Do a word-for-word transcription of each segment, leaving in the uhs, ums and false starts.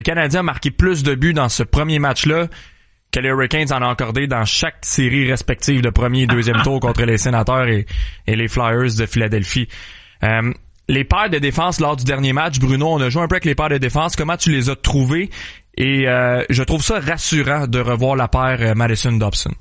Le Canadien a marqué plus de buts dans ce premier match-là que les Hurricanes en ont accordé dans chaque série respective de premier et deuxième tour contre les Sénateurs et, et les Flyers de Philadelphie. Euh, les paires de défense lors du dernier match, Bruno, on a joué un peu avec les paires de défense. Comment tu les as trouvées? Et euh, je trouve ça rassurant de revoir la paire euh, Matheson-Dobson.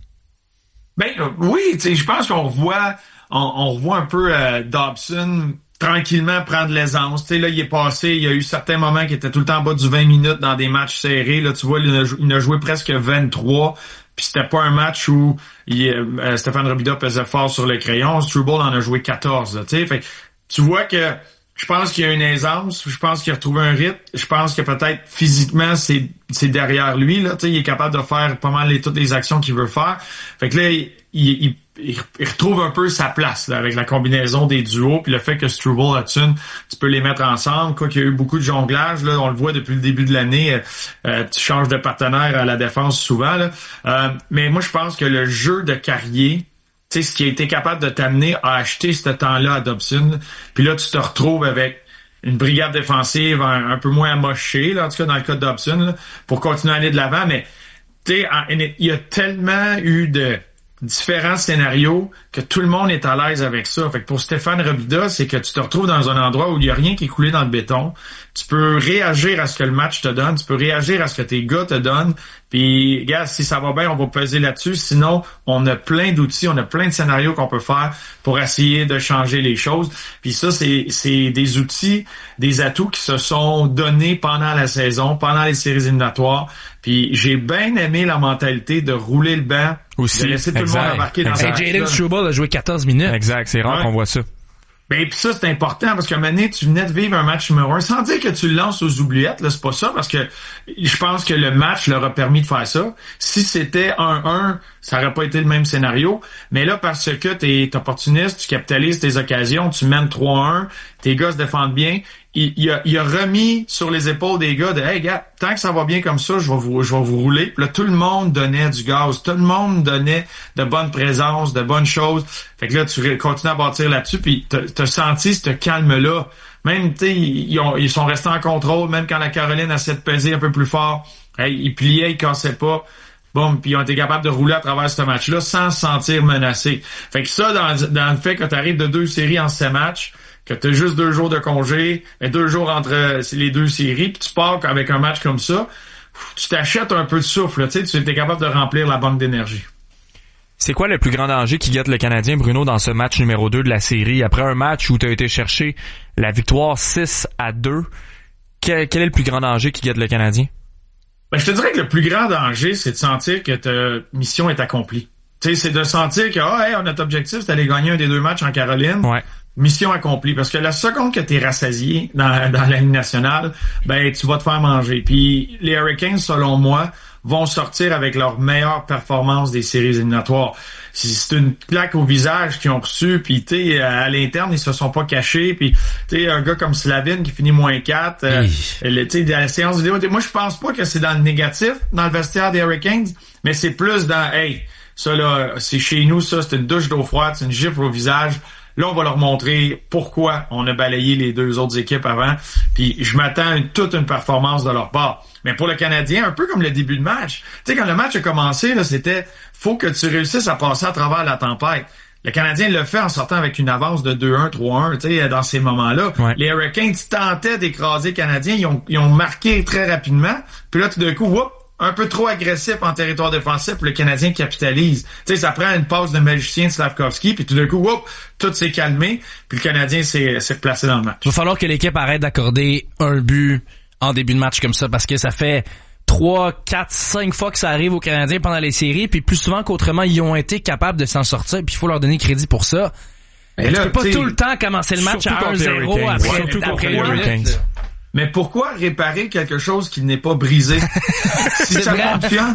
Ben euh, oui, tu sais, je pense qu'on revoit, on, on revoit un peu euh, Dobson tranquillement prendre l'aisance. Tu sais, là, il est passé, il y a eu certains moments qui étaient tout le temps en bas du vingt minutes dans des matchs serrés. Là, tu vois, il a, il a joué presque vingt-trois. Puis c'était pas un match où il, euh, Stéphane Robida pesait fort sur le crayon. Struble en a joué quatorze. Tu sais, fait tu vois que je pense qu'il y a une aisance, je pense qu'il a retrouvé un rythme, je pense que peut-être physiquement c'est c'est derrière lui là, tu sais, il est capable de faire pas mal les, toutes les actions qu'il veut faire. Fait que là il, il, il, il retrouve un peu sa place là, avec la combinaison des duos puis le fait que Struble Hudson, tu peux les mettre ensemble, quoi qu'il y a eu beaucoup de jonglage là, on le voit depuis le début de l'année, euh, tu changes de partenaire à la défense souvent là. Euh, mais moi je pense que le jeu de Carrier, tu sais, ce qui a été capable de t'amener à acheter ce temps-là à Dobson. Puis là, tu te retrouves avec une brigade défensive un, un peu moins amochée, là, en tout cas dans le cas de Dobson, là, pour continuer à aller de l'avant. Mais tu sais, il y a tellement eu de différents scénarios que tout le monde est à l'aise avec ça. Fait que pour Stéphane Robida, c'est que tu te retrouves dans un endroit où il y a rien qui est coulé dans le béton. Tu peux réagir à ce que le match te donne, tu peux réagir à ce que tes gars te donnent. Puis, regarde, si ça va bien, on va peser là-dessus. Sinon, on a plein d'outils, on a plein de scénarios qu'on peut faire pour essayer de changer les choses. Puis ça, c'est, c'est des outils, des atouts qui se sont donnés pendant la saison, pendant les séries éliminatoires. Puis j'ai bien aimé la mentalité de rouler le banc, aussi, de laisser tout exact, le monde embarquer dans exact. la Jayden Struble a joué quatorze minutes. Exact, c'est rare ouais. qu'on voit ça. Ben puis ça c'est important parce qu'à un moment donné, tu venais de vivre un match numéro un sans dire que tu le lances aux oubliettes, là, c'est pas ça parce que je pense que le match leur a permis de faire ça. Si c'était un un, ça aurait pas été le même scénario, mais là parce que t'es opportuniste, tu capitalises tes occasions, tu mènes trois un, tes gars se défendent bien, il, il, a, il a remis sur les épaules des gars de hey gars, tant que ça va bien comme ça, je vais vous je vais vous rouler. Puis là tout le monde donnait du gaz, tout le monde donnait de bonnes présences, de bonnes choses. Fait que là tu continues à bâtir là-dessus puis t'as, t'as senti ce calme-là. Même, tu sais, ils, ont, ils sont restés en contrôle, même quand la Caroline essaie de peser un peu plus fort. Hey, ils pliaient, ils cassaient pas. Bon, puis ils ont été capables de rouler à travers ce match-là sans se sentir menacés. Fait que ça, dans, dans le fait que tu arrives de deux séries en sept matchs, que tu as juste deux jours de congé, et deux jours entre les deux séries, puis tu pars avec un match comme ça, tu t'achètes un peu de souffle, tu sais, tu es capable de remplir la banque d'énergie. C'est quoi le plus grand danger qui guette le Canadien, Bruno, dans ce match numéro deux de la série? Après un match où tu as été chercher la victoire six à deux, quel, quel est le plus grand danger qui guette le Canadien? Ben, je te dirais que le plus grand danger, c'est de sentir que ta mission est accomplie. Tu sais, c'est de sentir que, ah, hey, notre objectif, c'est d'aller gagner un des deux matchs en Caroline. Ouais. Mission accomplie. Parce que la seconde que t'es rassasié dans, dans la Ligue nationale, ben, tu vas te faire manger. Puis, les Hurricanes, selon moi, vont sortir avec leur meilleure performance des séries éliminatoires. C'est une claque au visage qu'ils ont reçu, puis tu sais, à l'interne, ils se sont pas cachés, puis tu sais, un gars comme Slavin qui finit moins quatre, euh, tu sais, dans la séance vidéo, moi je pense pas que c'est dans le négatif, dans le vestiaire des Hurricanes, mais c'est plus dans, hey, ça là, c'est chez nous, ça, c'est une douche d'eau froide, c'est une gifle au visage. Là, on va leur montrer pourquoi on a balayé les deux autres équipes avant. Puis je m'attends à une, toute une performance de leur part. Mais pour le Canadien, un peu comme le début de match. Tu sais, quand le match a commencé, là, c'était faut que tu réussisses à passer à travers la tempête. Le Canadien le fait en sortant avec une avance de deux un, trois un, tu sais, dans ces moments-là. Ouais. Les Hurricanes tentaient d'écraser les Canadiens. Ils ont, ils ont marqué très rapidement. Puis là, tout d'un coup, whoop, un peu trop agressif en territoire défensif, puis le Canadien capitalise. Tu sais, ça prend une passe de magicien de Slavkovski, puis tout d'un coup, whoop, tout s'est calmé, puis le Canadien s'est, s'est replacé dans le match. Il va falloir que l'équipe arrête d'accorder un but en début de match comme ça, parce que ça fait trois, quatre, cinq fois que ça arrive aux Canadiens pendant les séries, puis plus souvent qu'autrement, ils ont été capables de s'en sortir, puis il faut leur donner crédit pour ça. Mais là, tu peux pas tout le temps commencer le match à un zéro après, après le minute. Mais pourquoi réparer quelque chose qui n'est pas brisé? Si ça vrai. fonctionne.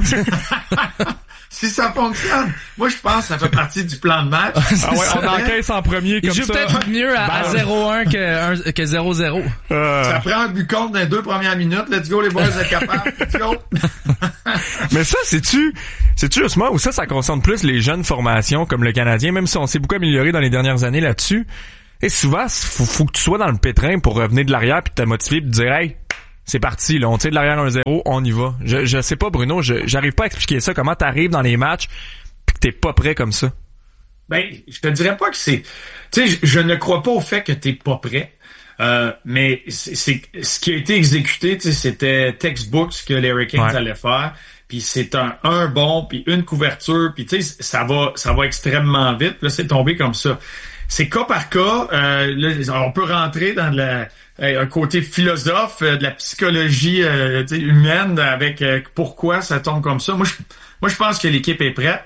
Si ça fonctionne. Moi, je pense que ça fait partie du plan de match. Ah ouais, on encaisse en premier comme ça. Il joue peut-être mieux à, à zéro un que, que zéro zéro. Euh... Ça prend un but contre dans les deux premières minutes. Let's go, les boys, vous êtes capables. Let's go. Mais ça, c'est-tu, c'est-tu justement, ou ça, ça concerne plus les jeunes formations comme le Canadien, même si on s'est beaucoup amélioré dans les dernières années là-dessus. Et souvent, faut, faut que tu sois dans le pétrin pour revenir de l'arrière puis te motiver puis te dire, hey, c'est parti, là, on tire de l'arrière un zéro, on y va. Je, je sais pas, Bruno, je, j'arrive pas à expliquer ça, comment t'arrives dans les matchs pis que t'es pas prêt comme ça. Ben, je te dirais pas que c'est... Tu sais, je, je ne crois pas au fait que t'es pas prêt. Euh, mais c'est, c'est ce qui a été exécuté, tu sais, c'était textbook ce que les Hurricanes ouais. allaient faire. Puis c'est un un bon, puis une couverture, puis tu sais, ça va ça va extrêmement vite. Là, c'est tombé comme ça. C'est cas par cas. Euh, là, on peut rentrer dans la, un côté philosophe euh, de la psychologie euh, humaine avec euh, pourquoi ça tombe comme ça. Moi, je, moi, je pense que l'équipe est prête.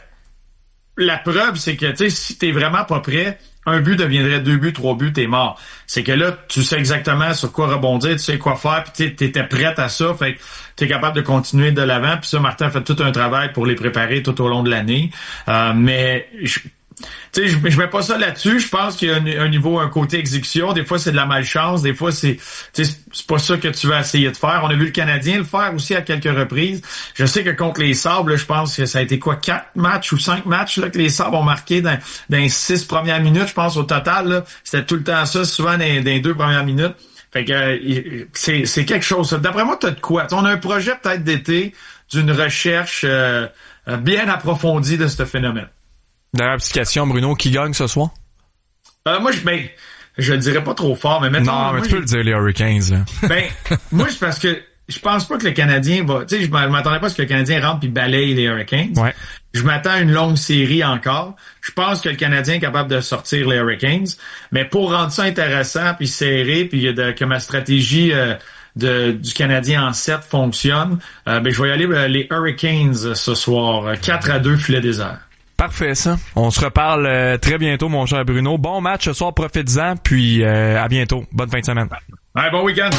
La preuve, c'est que tu sais, si t'es vraiment pas prêt, un but deviendrait deux buts, trois buts, t'es mort. C'est que là, tu sais exactement sur quoi rebondir, tu sais quoi faire, puis t'étais prête à ça, fait que t'es capable de continuer de l'avant. Puis ça, Martin a fait tout un travail pour les préparer tout au long de l'année. Euh, mais je, tu sais, je, je mets pas ça là-dessus. Je pense qu'il y a un, un niveau, un côté exécution. Des fois, c'est de la malchance. Des fois, c'est, tu sais, c'est pas ça que tu vas essayer de faire. On a vu le Canadien le faire aussi à quelques reprises. Je sais que contre les Sabres, là, je pense que ça a été quoi, quatre matchs ou cinq matchs là que les Sabres ont marqué dans, dans les six premières minutes, je pense au total. Là, c'était tout le temps ça, souvent dans, dans les deux premières minutes. Fait que euh, c'est, c'est quelque chose. D'après moi, t'as de quoi? T'sais, on a un projet peut-être d'été d'une recherche euh, bien approfondie de ce phénomène. Dernière petite question, Bruno, qui gagne ce soir? Euh, moi, je ben, je le dirais pas trop fort, mais mettons... Non, mais moi, tu peux le dire, les Hurricanes. Là. Ben, moi, c'est parce que je pense pas que le Canadien va... Tu sais, je m'attendais pas à ce que le Canadien rentre puis balaye les Hurricanes. Ouais. Je m'attends à une longue série encore. Je pense que le Canadien est capable de sortir les Hurricanes. Mais pour rendre ça intéressant puis serré, puis de, que ma stratégie... Euh, De, du Canadien en sept fonctionne, euh, ben je vais y aller euh, les Hurricanes ce soir. quatre à deux, filet désert. Parfait, ça. On se reparle euh, très bientôt, mon cher Bruno. Bon match ce soir, profites-en, puis euh, à bientôt. Bonne fin de semaine. Ouais, bon week-end.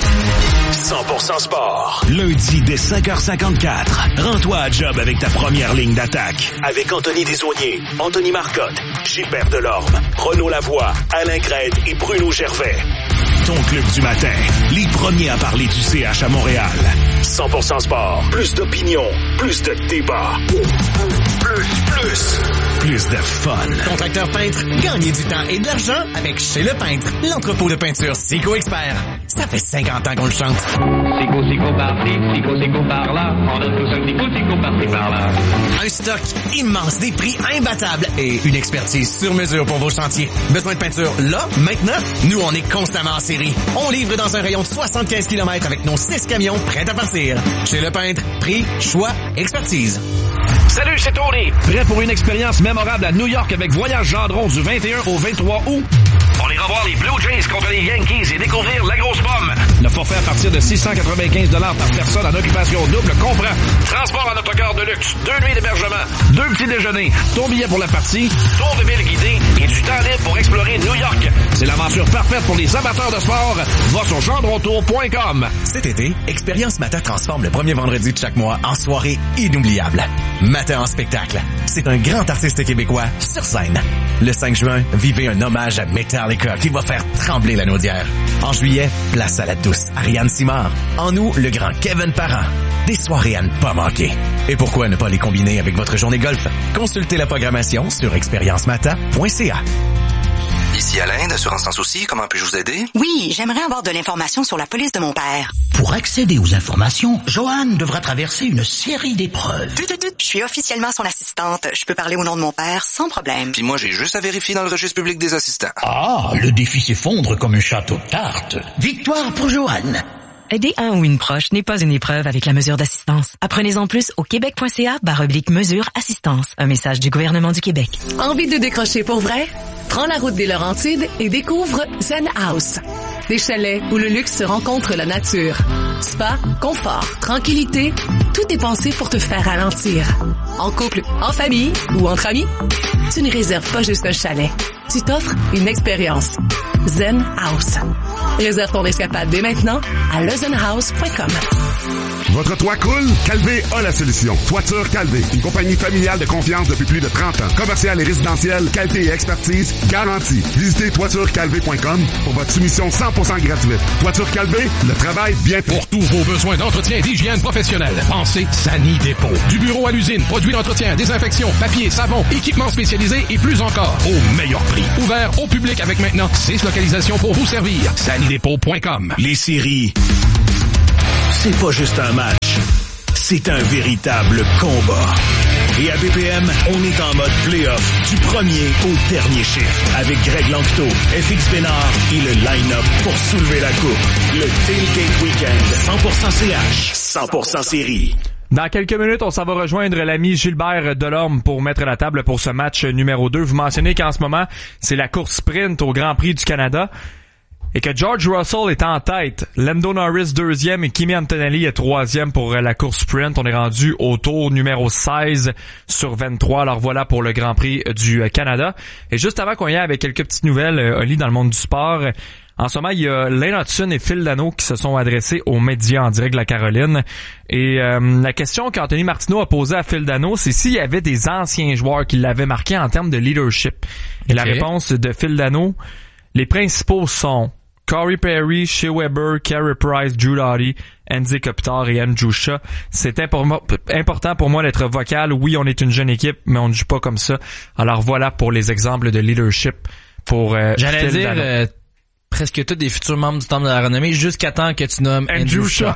cent pour cent sport. Lundi dès cinq heures cinquante-quatre. Rends-toi à job avec ta première ligne d'attaque. Avec Anthony Desaulniers, Anthony Marcotte, Gilbert Delorme, Renaud Lavoie, Alain Crête et Bruno Gervais. Ton club du matin. Les premiers à parler du C H à Montréal. cent pour cent sport. Plus d'opinion. Plus de débat. Plus, plus. Plus de fun. Contracteur peintre, gagnez du temps et de l'argent avec Chez Le Peintre. L'entrepôt de peinture Sico Expert. Ça fait cinquante ans qu'on le chante. Sico, Sico par-ci, Sico, Sico par-là. On donne tous un Sico, Sico par-ci, par-là. Un stock immense, des prix imbattables et une expertise sur mesure pour vos chantiers. Besoin de peinture là, maintenant? Nous, on est constamment en série. On livre dans un rayon de soixante-quinze kilomètres avec nos six camions prêts à partir. Chez Le Peintre, prix, choix, expertise. Salut, c'est Tony. Prêt pour une expérience mémorable à New York avec Voyage Gendron du vingt et un au vingt-trois août? On ira voir les Blue Jays contre les Yankees et découvrir la grosse pomme. Le forfait à partir de six cent quatre-vingt-quinze dollars par personne en occupation double comprend transport en autocar de luxe, deux nuits d'hébergement, deux petits déjeuners, ton billet pour la partie, tour de ville guidé et du temps libre pour explorer New York. C'est l'aventure parfaite pour les amateurs de sport. Va sur gendrontour point com. Cet été, Expérience Mata transforme le premier vendredi de chaque mois en soirée inoubliable. Mata en spectacle. C'est un grand artiste québécois sur scène. Le cinq juin, vivez un hommage à Metallica qui va faire trembler la Naudière. En juillet, place à la douce Ariane Simard. En août, le grand Kevin Parent. Des soirées à ne pas manquer. Et pourquoi ne pas les combiner avec votre journée golf? Consultez la programmation sur expérience mata point c a. Ici Alain, d'Assurance Sans Souci, comment puis-je vous aider? Oui, j'aimerais avoir de l'information sur la police de mon père. Pour accéder aux informations, Joanne devra traverser une série d'épreuves. Tut, tut, tut. Je suis officiellement son assistante. Je peux parler au nom de mon père sans problème. Puis moi, j'ai juste à vérifier dans le registre public des assistants. Ah, le défi s'effondre comme un château de cartes. Victoire pour Joanne. Aider un ou une proche n'est pas une épreuve avec la mesure d'assistance. Apprenez-en plus au québec.ca barre oblique mesure assistance. Un message du gouvernement du Québec. Envie de décrocher pour vrai? Prends la route des Laurentides et découvre Zen House. Des chalets où le luxe se rencontre la nature. Spa, confort, tranquillité, tout est pensé pour te faire ralentir. En couple, en famille ou entre amis, tu ne réserves pas juste un chalet. Tu t'offres une expérience. Zen House. Réserve ton escapade dès maintenant à le zen house point com. Votre toit coule? Calvé a la solution. Toiture Calvé, une compagnie familiale de confiance depuis plus de trente ans. Commercial et résidentiel, qualité et expertise garantie. Visitez toiture calvé point com pour votre soumission cent pour cent gratuite. Toiture Calvé, le travail bien fait. Pour tous vos besoins d'entretien et d'hygiène professionnelle, pensez Sani Dépôt. Du bureau à l'usine, produits d'entretien, désinfection, papier, savon, équipements spécialisés et plus encore, au meilleur prix. Ouvert au public avec maintenant six localisations pour vous servir. Sani Dépôt point com. Les séries c'est pas juste un match, c'est un véritable combat. Et à B P M, on est en mode play-off du premier au dernier chiffre avec Greg Lanctot, F X Bénard et le line-up pour soulever la coupe. Le Tailgate Weekend, cent pour cent C H, cent pour cent série. Dans quelques minutes, on s'en va rejoindre l'ami Gilbert Delorme pour mettre la table pour ce match numéro deux. Vous mentionnez qu'en ce moment, c'est la course sprint au Grand Prix du Canada et que George Russell est en tête. Lando Norris deuxième et Kimi Antonelli est troisième pour la course sprint. On est rendu au tour numéro seize sur vingt-trois. Alors voilà pour le Grand Prix du Canada. Et juste avant qu'on y aille avec quelques petites nouvelles, Oli, dans le monde du sport, en ce moment, il y a Lane Hudson et Phil Dano qui se sont adressés aux médias en direct de la Caroline. Et euh, la question qu'Anthony Martineau a posée à Phil Dano, c'est s'il y avait des anciens joueurs qui l'avaient marqué en termes de leadership. Et okay. La réponse de Phil Dano, les principaux sont Corey Perry, Shea Weber, Carey Price, Drew Doughty, Andy Kopitar et Andrew Shaw. C'est impor- important pour moi d'être vocal. Oui, on est une jeune équipe, mais on ne joue pas comme ça. Alors voilà pour les exemples de leadership pour euh, J'allais Phil dire... Dano. Euh, presque tous des futurs membres du Temple de la Renommée jusqu'à temps que tu nommes Andrew, Andrew Shaw.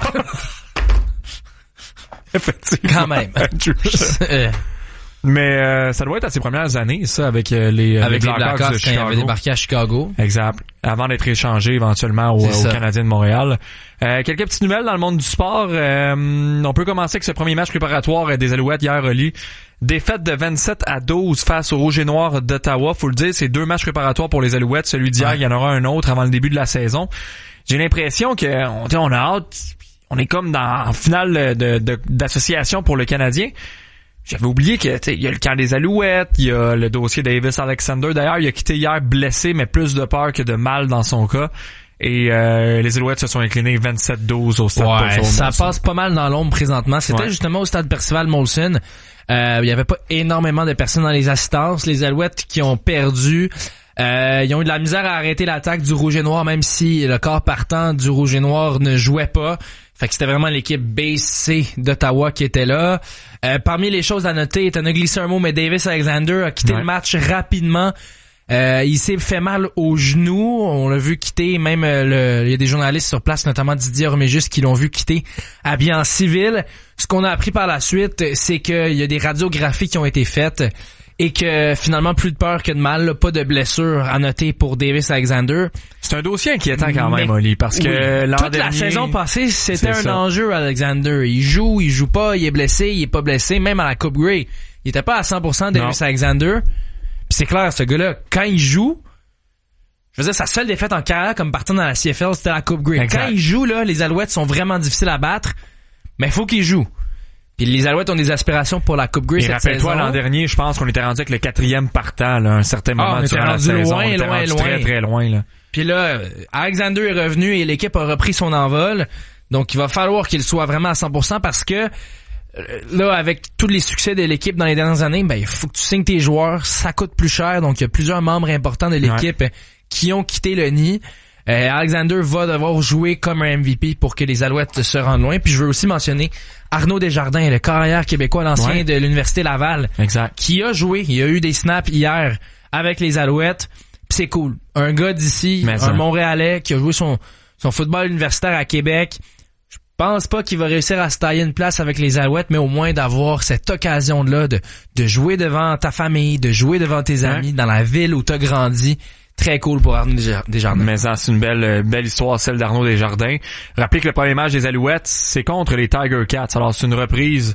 Effectivement. Quand même. Andrew Shaw. Mais euh, ça doit être à ses premières années, ça, avec euh, les avec les les Blackhawks quand Chicago. il avait débarqué à Chicago. Exact. Avant d'être échangé éventuellement au, au Canadien de Montréal. Euh, quelques petites nouvelles dans le monde du sport. Euh, on peut commencer avec ce premier match préparatoire des Alouettes hier, Oli. Défaite de vingt-sept à douze face aux Rouges et Noirs d'Ottawa. Faut le dire, c'est deux matchs préparatoires pour les Alouettes. Celui d'hier, ouais. Il y en aura un autre avant le début de la saison. J'ai l'impression que on, on a hâte. On est comme dans en finale de, de, d'association pour le Canadien. J'avais oublié que il y a le camp des Alouettes, il y a le dossier Davis Alexander. D'ailleurs, il a quitté hier blessé, mais plus de peur que de mal dans son cas. Et euh, les Alouettes se sont inclinés vingt-sept douze au stade ouais, Percival ça Molson. Passe pas mal dans l'ombre présentement. C'était ouais. justement au stade Percival Molson. Euh, il y avait pas énormément de personnes dans les assistances. Les Alouettes qui ont perdu, euh, ils ont eu de la misère à arrêter l'attaque du Rouge et Noir, même si le corps partant du Rouge et Noir ne jouait pas. Fait que c'était vraiment l'équipe B C d'Ottawa qui était là. Euh, parmi les choses à noter, Tanguy Sermo, mais Davis Alexander a quitté ouais. le match rapidement. Euh, il s'est fait mal au genou. On l'a vu quitter, même euh, le, il y a des journalistes sur place, notamment Didier Roméjus, qui l'ont vu quitter habillé en civil. Ce qu'on a appris par la suite, c'est qu'il y a des radiographies qui ont été faites et que finalement plus de peur que de mal, là, pas de blessure à noter pour Davis Alexander. C'est un dossier inquiétant quand même, Oli, parce que oui. l'an toute dernier, la saison passée, c'était un ça. enjeu, Alexander. Il joue, il joue pas, il est blessé, il est pas blessé, même à la Coupe Grey. Il était pas à cent pour cent Davis non. Alexander. Puis c'est clair, ce gars-là, quand il joue, je veux dire, sa seule défaite en carrière comme partant dans la C F L, c'était la Coupe Grey. Exact. Quand il joue, là, les Alouettes sont vraiment difficiles à battre, mais il faut qu'il joue. Puis les Alouettes ont des aspirations pour la Coupe Grey cette saison. Et rappelle-toi, l'an dernier, je pense qu'on était rendu avec le quatrième partant, là, à un certain moment ah, on était rendu la loin, saison. loin, loin. Très, très loin, là. Puis là, Alexander est revenu et l'équipe a repris son envol. Donc, il va falloir qu'il soit vraiment à cent pour cent parce que là, avec tous les succès de l'équipe dans les dernières années, ben il faut que tu signes tes joueurs, ça coûte plus cher, donc il y a plusieurs membres importants de l'équipe ouais. qui ont quitté le nid. Euh, Alexander va devoir jouer comme un M V P pour que les Alouettes se rendent loin. Puis je veux aussi mentionner Arnaud Desjardins, le carrière québécois, l'ancien ouais. de l'Université Laval, exact. qui a joué, il a eu des snaps hier avec les Alouettes. Puis c'est cool. Un gars d'ici, Mais un ça. Montréalais qui a joué son son football universitaire à Québec. Je pense pas qu'il va réussir à se tailler une place avec les Alouettes, mais au moins d'avoir cette occasion-là de, de jouer devant ta famille, de jouer devant tes amis, ouais. dans la ville où t'as grandi. Très cool pour Arnaud Desjardins. Mais ça, c'est une belle belle histoire, celle d'Arnaud Desjardins. Rappelez que le premier match des Alouettes, c'est contre les Tiger Cats. Alors, c'est une reprise.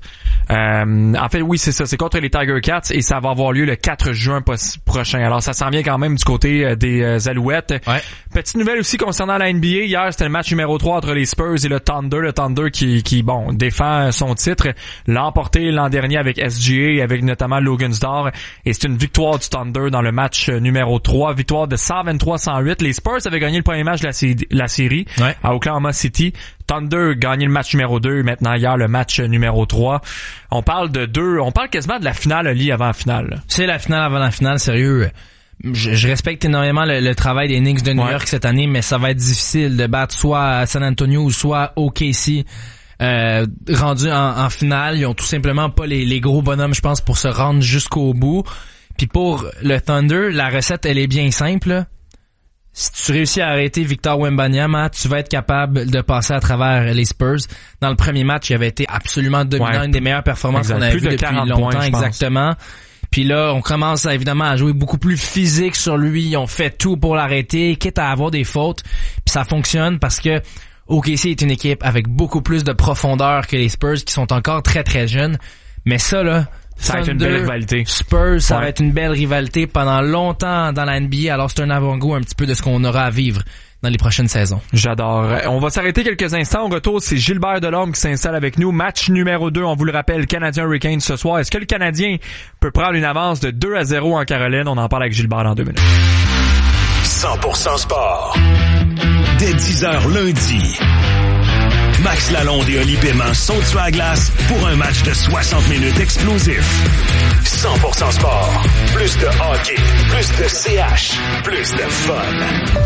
Euh, en fait, oui, c'est ça. C'est contre les Tiger Cats et ça va avoir lieu le quatre juin prochain. Alors, ça s'en vient quand même du côté des euh, Alouettes. Ouais. Petite nouvelle aussi concernant la N B A. Hier, c'était le match numéro trois entre les Spurs et le Thunder. Le Thunder qui, qui bon, défend son titre. L'a emporté l'an dernier avec S G A, avec notamment Logan'sdor. Et c'est une victoire du Thunder dans le match numéro trois. Victoire de cent vingt-trois à cent huit. Les Spurs avaient gagné le premier match de la, sé- la série ouais. à Oklahoma City. Thunder gagné le match numéro deux. Maintenant, hier, le match numéro trois. On parle de deux. On parle quasiment de la finale, Oli, avant la finale. C'est la finale avant la finale, sérieux. Je, je respecte énormément le, le travail des Knicks de New ouais. York cette année, mais ça va être difficile de battre soit à San Antonio ou soit O K C. Euh, rendu en, en finale. Ils ont tout simplement pas les, les gros bonhommes, je pense, pour se rendre jusqu'au bout. Puis pour le Thunder, la recette, elle est bien simple. si tu réussis à arrêter Victor Wembanyama, tu vas être capable de passer à travers les Spurs. Dans le premier match, il avait été absolument dominant, ouais, une des meilleures performances exact. qu'on avait vues de depuis longtemps, points, exactement. Puis là, on commence à, évidemment à jouer beaucoup plus physique sur lui. On fait tout pour l'arrêter, quitte à avoir des fautes. Puis ça fonctionne parce que O K C est une équipe avec beaucoup plus de profondeur que les Spurs qui sont encore très très jeunes. Mais ça là, ça va être une belle rivalité. Spurs, ça ouais. va être une belle rivalité pendant longtemps dans la N B A. Alors c'est un avant-goût un petit peu de ce qu'on aura à vivre dans les prochaines saisons. J'adore. On va s'arrêter quelques instants. Au retour, c'est Gilbert Delorme qui s'installe avec nous. Match numéro deux, on vous le rappelle, Canadien Hurricanes ce soir. Est-ce que le Canadien peut prendre une avance de deux à zéro en Caroline? On en parle avec Gilbert dans deux minutes. cent pour cent sport. Dès dix heures lundi. Max Lalonde et Oli Paiement sont sur la glace pour un match de soixante minutes explosif. cent pour cent sport. Plus de hockey, plus de C H, plus de fun.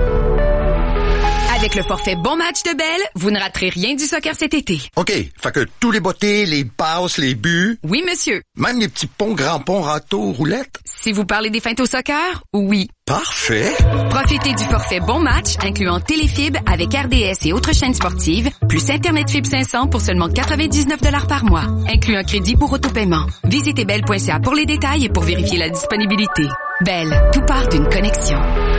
Avec le forfait Bon Match de Bell, vous ne raterez rien du soccer cet été. OK, fait que tous les bottées, les passes, les buts... Oui, monsieur. Même les petits ponts, grands ponts, râteaux, roulettes? Si vous parlez des feintes au soccer, oui. Parfait. Profitez du forfait Bon Match, incluant Téléfib avec R D S et autres chaînes sportives, plus Internet Fibre cinq cents pour seulement quatre-vingt-dix-neuf dollars par mois, inclut un crédit pour autopaiement. Visitez bell point c a pour les détails et pour vérifier la disponibilité. Bell, tout part d'une connexion.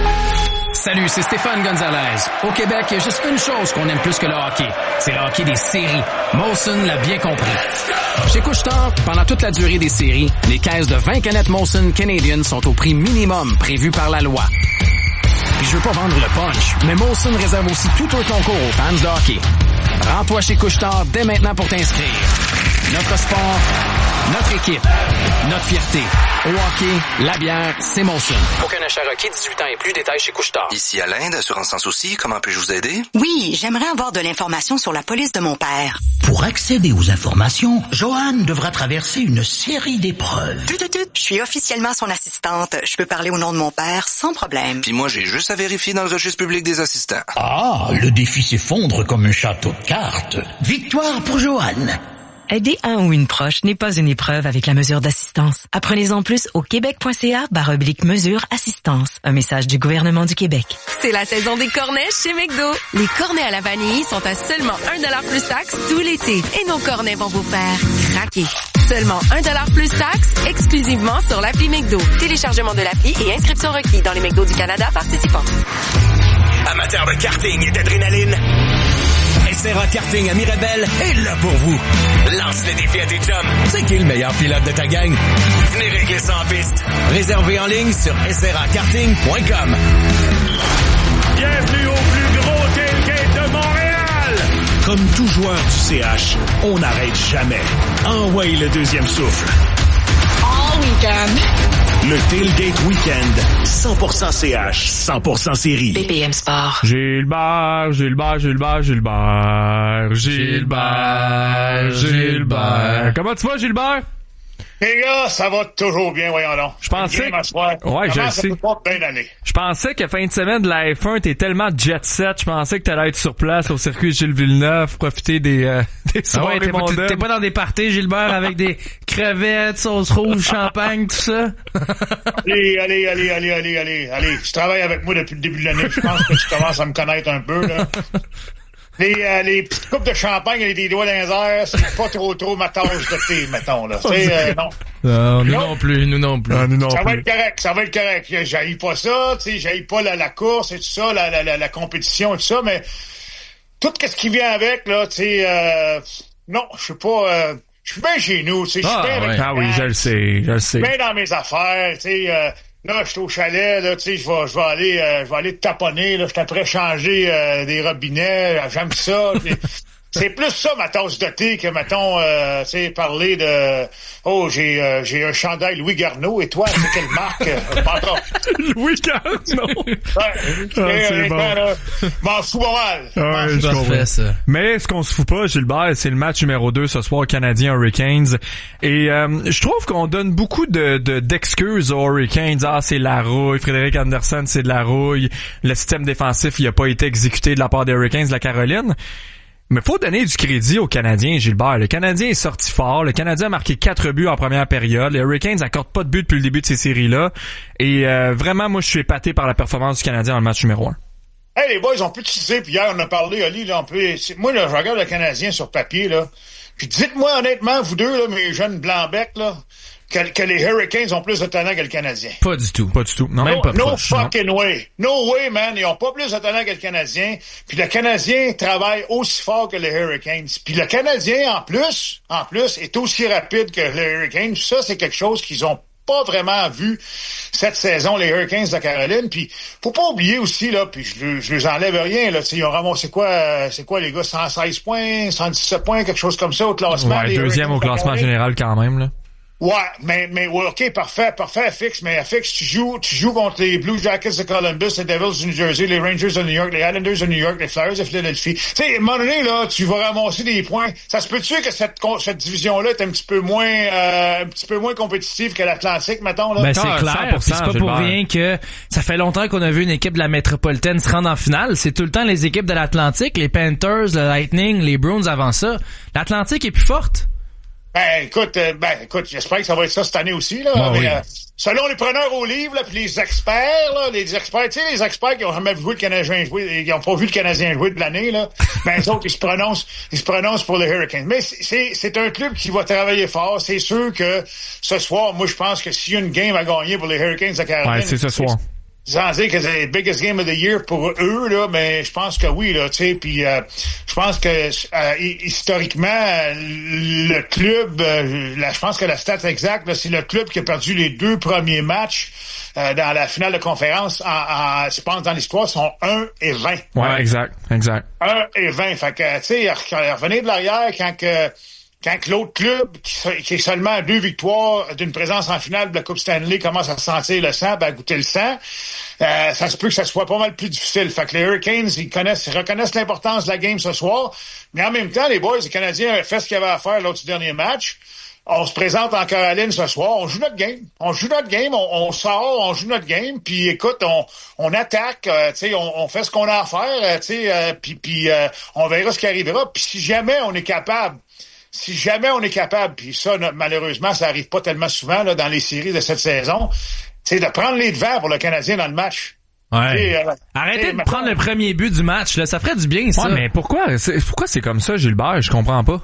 Salut, c'est Stéphane Gonzalez. Au Québec, il y a juste une chose qu'on aime plus que le hockey. C'est le hockey des séries. Molson l'a bien compris. Chez Couche-Tard, pendant toute la durée des séries, les caisses de vingt canettes Molson Canadian sont au prix minimum prévu par la loi. Puis je veux pas vendre le punch, mais Molson réserve aussi tout un concours aux fans de hockey. Rends-toi chez Couche-Tard dès maintenant pour t'inscrire. Notre sport, notre équipe, notre fierté. Au hockey, la bière, c'est Molson. Aucun achat requis, dix-huit ans et plus, détails chez Couche-Tard. Ici Alain, d'Assurance Sans Souci, comment puis-je vous aider? Oui, j'aimerais avoir de l'information sur la police de mon père. Pour accéder aux informations, Joanne devra traverser une série d'épreuves. Tut, tut, tut. Je suis officiellement son assistante. Je peux parler au nom de mon père sans problème. Puis moi, j'ai juste à vérifier dans le registre public des assistants. Ah, le défi s'effondre comme un château de cartes. Victoire pour Joanne. Aider un ou une proche n'est pas une épreuve avec la mesure d'assistance. Apprenez-en plus au québec.ca barre oblique mesure assistance. Un message du gouvernement du Québec. C'est la saison des cornets chez McDo. Les cornets à la vanille sont à seulement un dollar plus taxe tout l'été. Et nos cornets vont vous faire craquer. Seulement un dollar plus taxe, exclusivement sur l'appli McDo. Téléchargement de l'appli et inscription requis dans les McDo du Canada participants. Amateurs de karting et d'adrénaline, S R A Karting à Mirabel est là pour vous. Lance le défi à tes chums. C'est qui le meilleur pilote de ta gang? Venez régler ça en piste. Réservé en ligne sur s r a karting point com. Bienvenue au plus gros tailgate de Montréal! Comme tout joueur du C H, on n'arrête jamais. Envoyez le deuxième souffle. All weekend. Le Tailgate Weekend, cent pour cent C H, cent pour cent série. B P M Sport. Gilbert, Gilbert, Gilbert, Gilbert, Gilbert, Gilbert. Comment tu vas, Gilbert? Les gars, ça va toujours bien, voyons donc. Je pensais que... Ouais, je sais. Je pensais que fin de semaine de la F un, t'es tellement jet set, je pensais que t'allais être sur place au circuit Gilles Villeneuve, profiter des, euh, des soirées ah ouais, mondaines. T'es, t'es pas dans des parties, Gilbert, avec des crevettes, sauce rouge, champagne, tout ça? Allez, allez, allez, allez, allez, allez, allez. Tu travailles avec moi depuis le début de l'année. Je pense que tu commences à me connaître un peu, là. Les, euh, les petites coupes de champagne avec des doigts dans les airs, c'est pas trop trop ma tasse de thé, mettons, là. C'est, euh, non. Non, nous non plus, nous non plus. Ah, nous non ça plus. va être correct, ça va être correct. J'haïs pas ça, tu sais, j'haïs pas la, la course et tout ça, la, la, la, la compétition et tout ça, mais tout ce qui vient avec, là, tu sais, euh, non, je sais pas, euh, je suis bien chez nous, tu sais, je suis ah, bien ouais. avec Ah oui, je le sais, je le sais. bien dans mes affaires, tu sais, euh, là, je suis au chalet, là, tu sais, je vais, je vais aller, euh, je vais aller taponner, là, je suis après changer euh, des robinets, j'aime ça. C'est plus ça, ma tasse de thé, que, mettons, euh, tu sais, parler de, oh, j'ai euh, j'ai un chandail Louis Garneau, et toi, c'est quelle marque? euh, Louis Garneau! Ouais, ah, c'est bon. Là, m'en fous pas mal. Ah, ouais, je comprends ça. Mais ce qu'on se fout pas, Gilbert, c'est le match numéro deux ce soir, Canadien Hurricanes. Et euh, je trouve qu'on donne beaucoup de, de d'excuses aux Hurricanes. Ah, c'est la rouille. Frédéric Anderson, c'est de la rouille. Le système défensif, il a pas été exécuté de la part des Hurricanes de la Caroline. Mais faut donner du crédit aux Canadiens, Gilbert. Le Canadien est sorti fort. Le Canadien a marqué quatre buts en première période. Les Hurricanes n'accordent pas de but depuis le début de ces séries-là. Et euh, vraiment, moi, je suis épaté par la performance du Canadien dans le match numéro un. Hey, les boys, on peut utiliser, puis hier, on a parlé, Oli, là, on peut... Moi, là, je regarde le Canadien sur papier, là. Puis dites-moi honnêtement, vous deux, là, mes jeunes blancs-becs, là, que, que les Hurricanes ont plus de talent que le Canadien. Pas du tout. Pas du tout. Non, no, même pas no proche, fucking non. way. No way, man. Ils ont pas plus de talent que le Canadien. Puis le Canadien travaille aussi fort que les Hurricanes. Puis le Canadien, en plus, en plus, est aussi rapide que les Hurricanes. Ça, c'est quelque chose qu'ils ont pas vraiment vu cette saison, les Hurricanes de Caroline. Puis faut pas oublier aussi, là, puis je, je les enlève rien, là. Ils ont ramassé quoi, euh, c'est quoi, les gars, cent seize points, cent dix-sept points, quelque chose comme ça au classement. Ouais, deuxième au classement général quand même, là. Ouais, mais, mais, ouais, ok, parfait, parfait, Fix, mais Fix, tu joues, tu joues contre les Blue Jackets de Columbus, les Devils du New Jersey, les Rangers de New York, les Islanders de New York, les Flyers de Philadelphie. Tu sais, à un moment donné, là, tu vas ramasser des points. Ça se peut-tu que cette, cette division-là est un petit peu moins, euh, un petit peu moins compétitive que l'Atlantique, mettons, là? Ben, c'est clair, pis c'est pas pour rien que ça fait longtemps qu'on a vu une équipe de la métropolitaine se rendre en finale. C'est tout le temps les équipes de l'Atlantique, les Panthers, le Lightning, les Bruins avant ça. L'Atlantique est plus forte. Ben, écoute, euh, ben, écoute, j'espère que ça va être ça cette année aussi, là. Ah, mais, oui. euh, selon les preneurs au livre, là, puis les experts, là, les experts, tu sais, les experts qui ont jamais vu le Canadien jouer, qui ont pas vu le Canadien jouer de l'année, là, ben, les autres, ils se prononcent, ils se prononcent pour les Hurricanes. Mais c'est, c'est un club qui va travailler fort. C'est sûr que ce soir, moi, je pense que s'il y a une game à gagner pour les Hurricanes de Caroline. Ouais, c'est ce soir. Sans dire que c'est le biggest game of the year pour eux, là, mais je pense que oui, là, tu sais, puis euh, je pense que euh, historiquement, le club, euh, là, je pense que la stat exacte, là, c'est le club qui a perdu les deux premiers matchs euh, dans la finale de conférence, en, en, je pense, dans l'histoire, sont un et vingt. Ouais, exact, exact. un et vingt, fait que, tu sais, revenez de l'arrière quand que Quand que l'autre club, qui, qui est seulement à deux victoires d'une présence en finale de la Coupe Stanley, commence à sentir le sang, ben, à goûter le sang, euh, ça se peut que ça soit pas mal plus difficile. Fait que les Hurricanes, ils connaissent, ils reconnaissent l'importance de la game ce soir. Mais en même temps, les boys, les Canadiens avaient fait ce qu'il y avait à faire lors du dernier match. On se présente en Caroline ce soir, on joue notre game. On joue notre game, on, on sort, on joue notre game, puis écoute, on, on attaque, euh, tu sais, on, on fait ce qu'on a à faire, euh, tu sais, euh, puis puis euh, on verra ce qui arrivera. Puis si jamais on est capable Si jamais on est capable, puis ça, malheureusement, ça arrive pas tellement souvent là, dans les séries de cette saison, c'est de prendre les devants pour le Canadien dans le match. Ouais. Euh, Arrêtez de prendre le premier but du match, là, ça ferait du bien, ça. Ouais, mais pourquoi c'est, pourquoi c'est comme ça, Gilbert? Je comprends pas.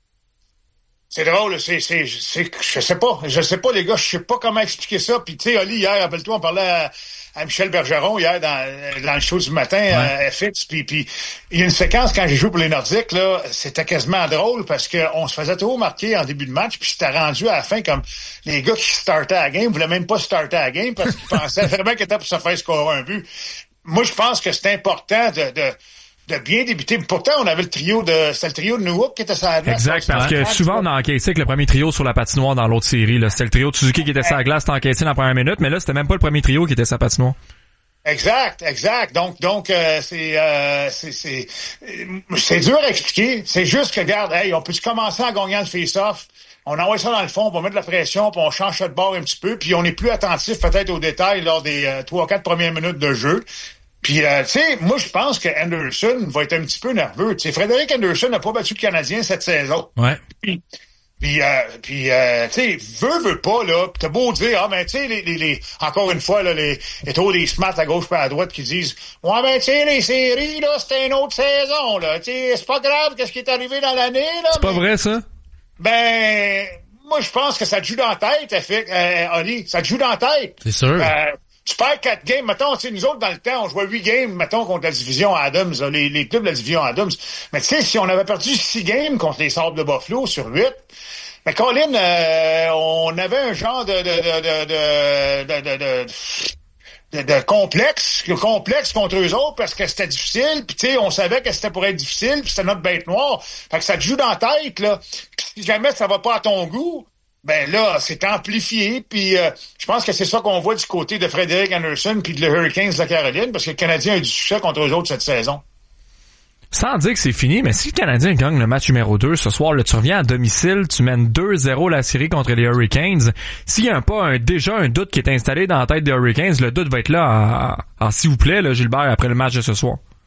C'est drôle, c'est, c'est, c'est, je sais pas, je sais pas, les gars, je sais pas comment expliquer ça. Puis tu sais, Oli, hier, rappelle-toi, on parlait à, à Michel Bergeron hier dans, dans le show du matin ouais. à F X. Puis, puis il y a une séquence quand j'ai joué pour les Nordiques, là, c'était quasiment drôle parce que on se faisait trop marquer en début de match, puis c'était rendu à la fin comme les gars qui startaient à la game voulaient même pas starter à la game parce qu'ils pensaient vraiment qu'ils étaient pour se faire scorer un but. Moi, je pense que c'est important de, de de bien débuter. Pourtant, on avait le trio de... C'était le trio de Newhook qui était sur la glace. Exact, parce que souvent, on a encaissé avec le premier trio sur la patinoire dans l'autre série. Là. C'était le trio de Suzuki qui était sur la glace, c'était encaissé dans la première minute, mais là, c'était même pas le premier trio qui était sur la patinoire. Exact, exact. Donc, donc euh, c'est, euh, c'est, c'est, c'est dur à expliquer. C'est juste que, regarde, hey, on peut commencer en gagnant le face-off. On envoie ça dans le fond, on va mettre de la pression, puis on change ça de bord un petit peu, puis on est plus attentif peut-être aux détails lors des euh, trois ou quatre premières minutes de jeu. Puis, euh, tu sais, moi, je pense que Anderson va être un petit peu nerveux. Tu sais, Frédéric Anderson n'a pas battu le Canadien cette saison. Ouais. Puis, puis, euh, puis euh, tu sais, veut, veut pas, là. Pis t'as beau dire, ah, ben, tu sais, les, les, les, encore une fois, là, les, les trop des smats à gauche et à droite qui disent, ouais, ben, tu sais, les séries, là, c'était une autre saison, là. Tu sais, c'est pas grave qu'est-ce qui est arrivé dans l'année, là. C'est pas vrai, ça? Ben, moi, je pense que ça te joue dans la tête, fait, euh, Oli. Ça te joue dans la tête. C'est sûr. Euh, Tu perds quatre games, mettons, tu sais, nous autres, dans le temps, on jouait huit games, mettons, contre la division Adams, là, les, les clubs de la division Adams. Mais tu sais, si on avait perdu six games contre les Sabres de Buffalo sur huit, mais Colin, euh, on avait un genre de, de, de, de, de, de, de, de, de complexe, complexe contre eux autres parce que c'était difficile, puis tu sais, on savait que c'était pour être difficile, puis c'était notre bête noire. Fait que ça te joue dans la tête, là. Puis si jamais ça va pas à ton goût, ben là, c'est amplifié, puis euh, je pense que c'est ça qu'on voit du côté de Frédéric Anderson puis de les Hurricanes de la Caroline, parce que le Canadien a eu du succès contre eux autres cette saison. Sans dire que c'est fini, mais si le Canadien gagne le match numéro deux ce soir, là, tu reviens à domicile, tu mènes deux zéro la série contre les Hurricanes. S'il y a un, pas un, déjà un doute qui est installé dans la tête des Hurricanes, le doute va être là en, en s'il vous plaît, là, Gilbert, après le match de ce soir.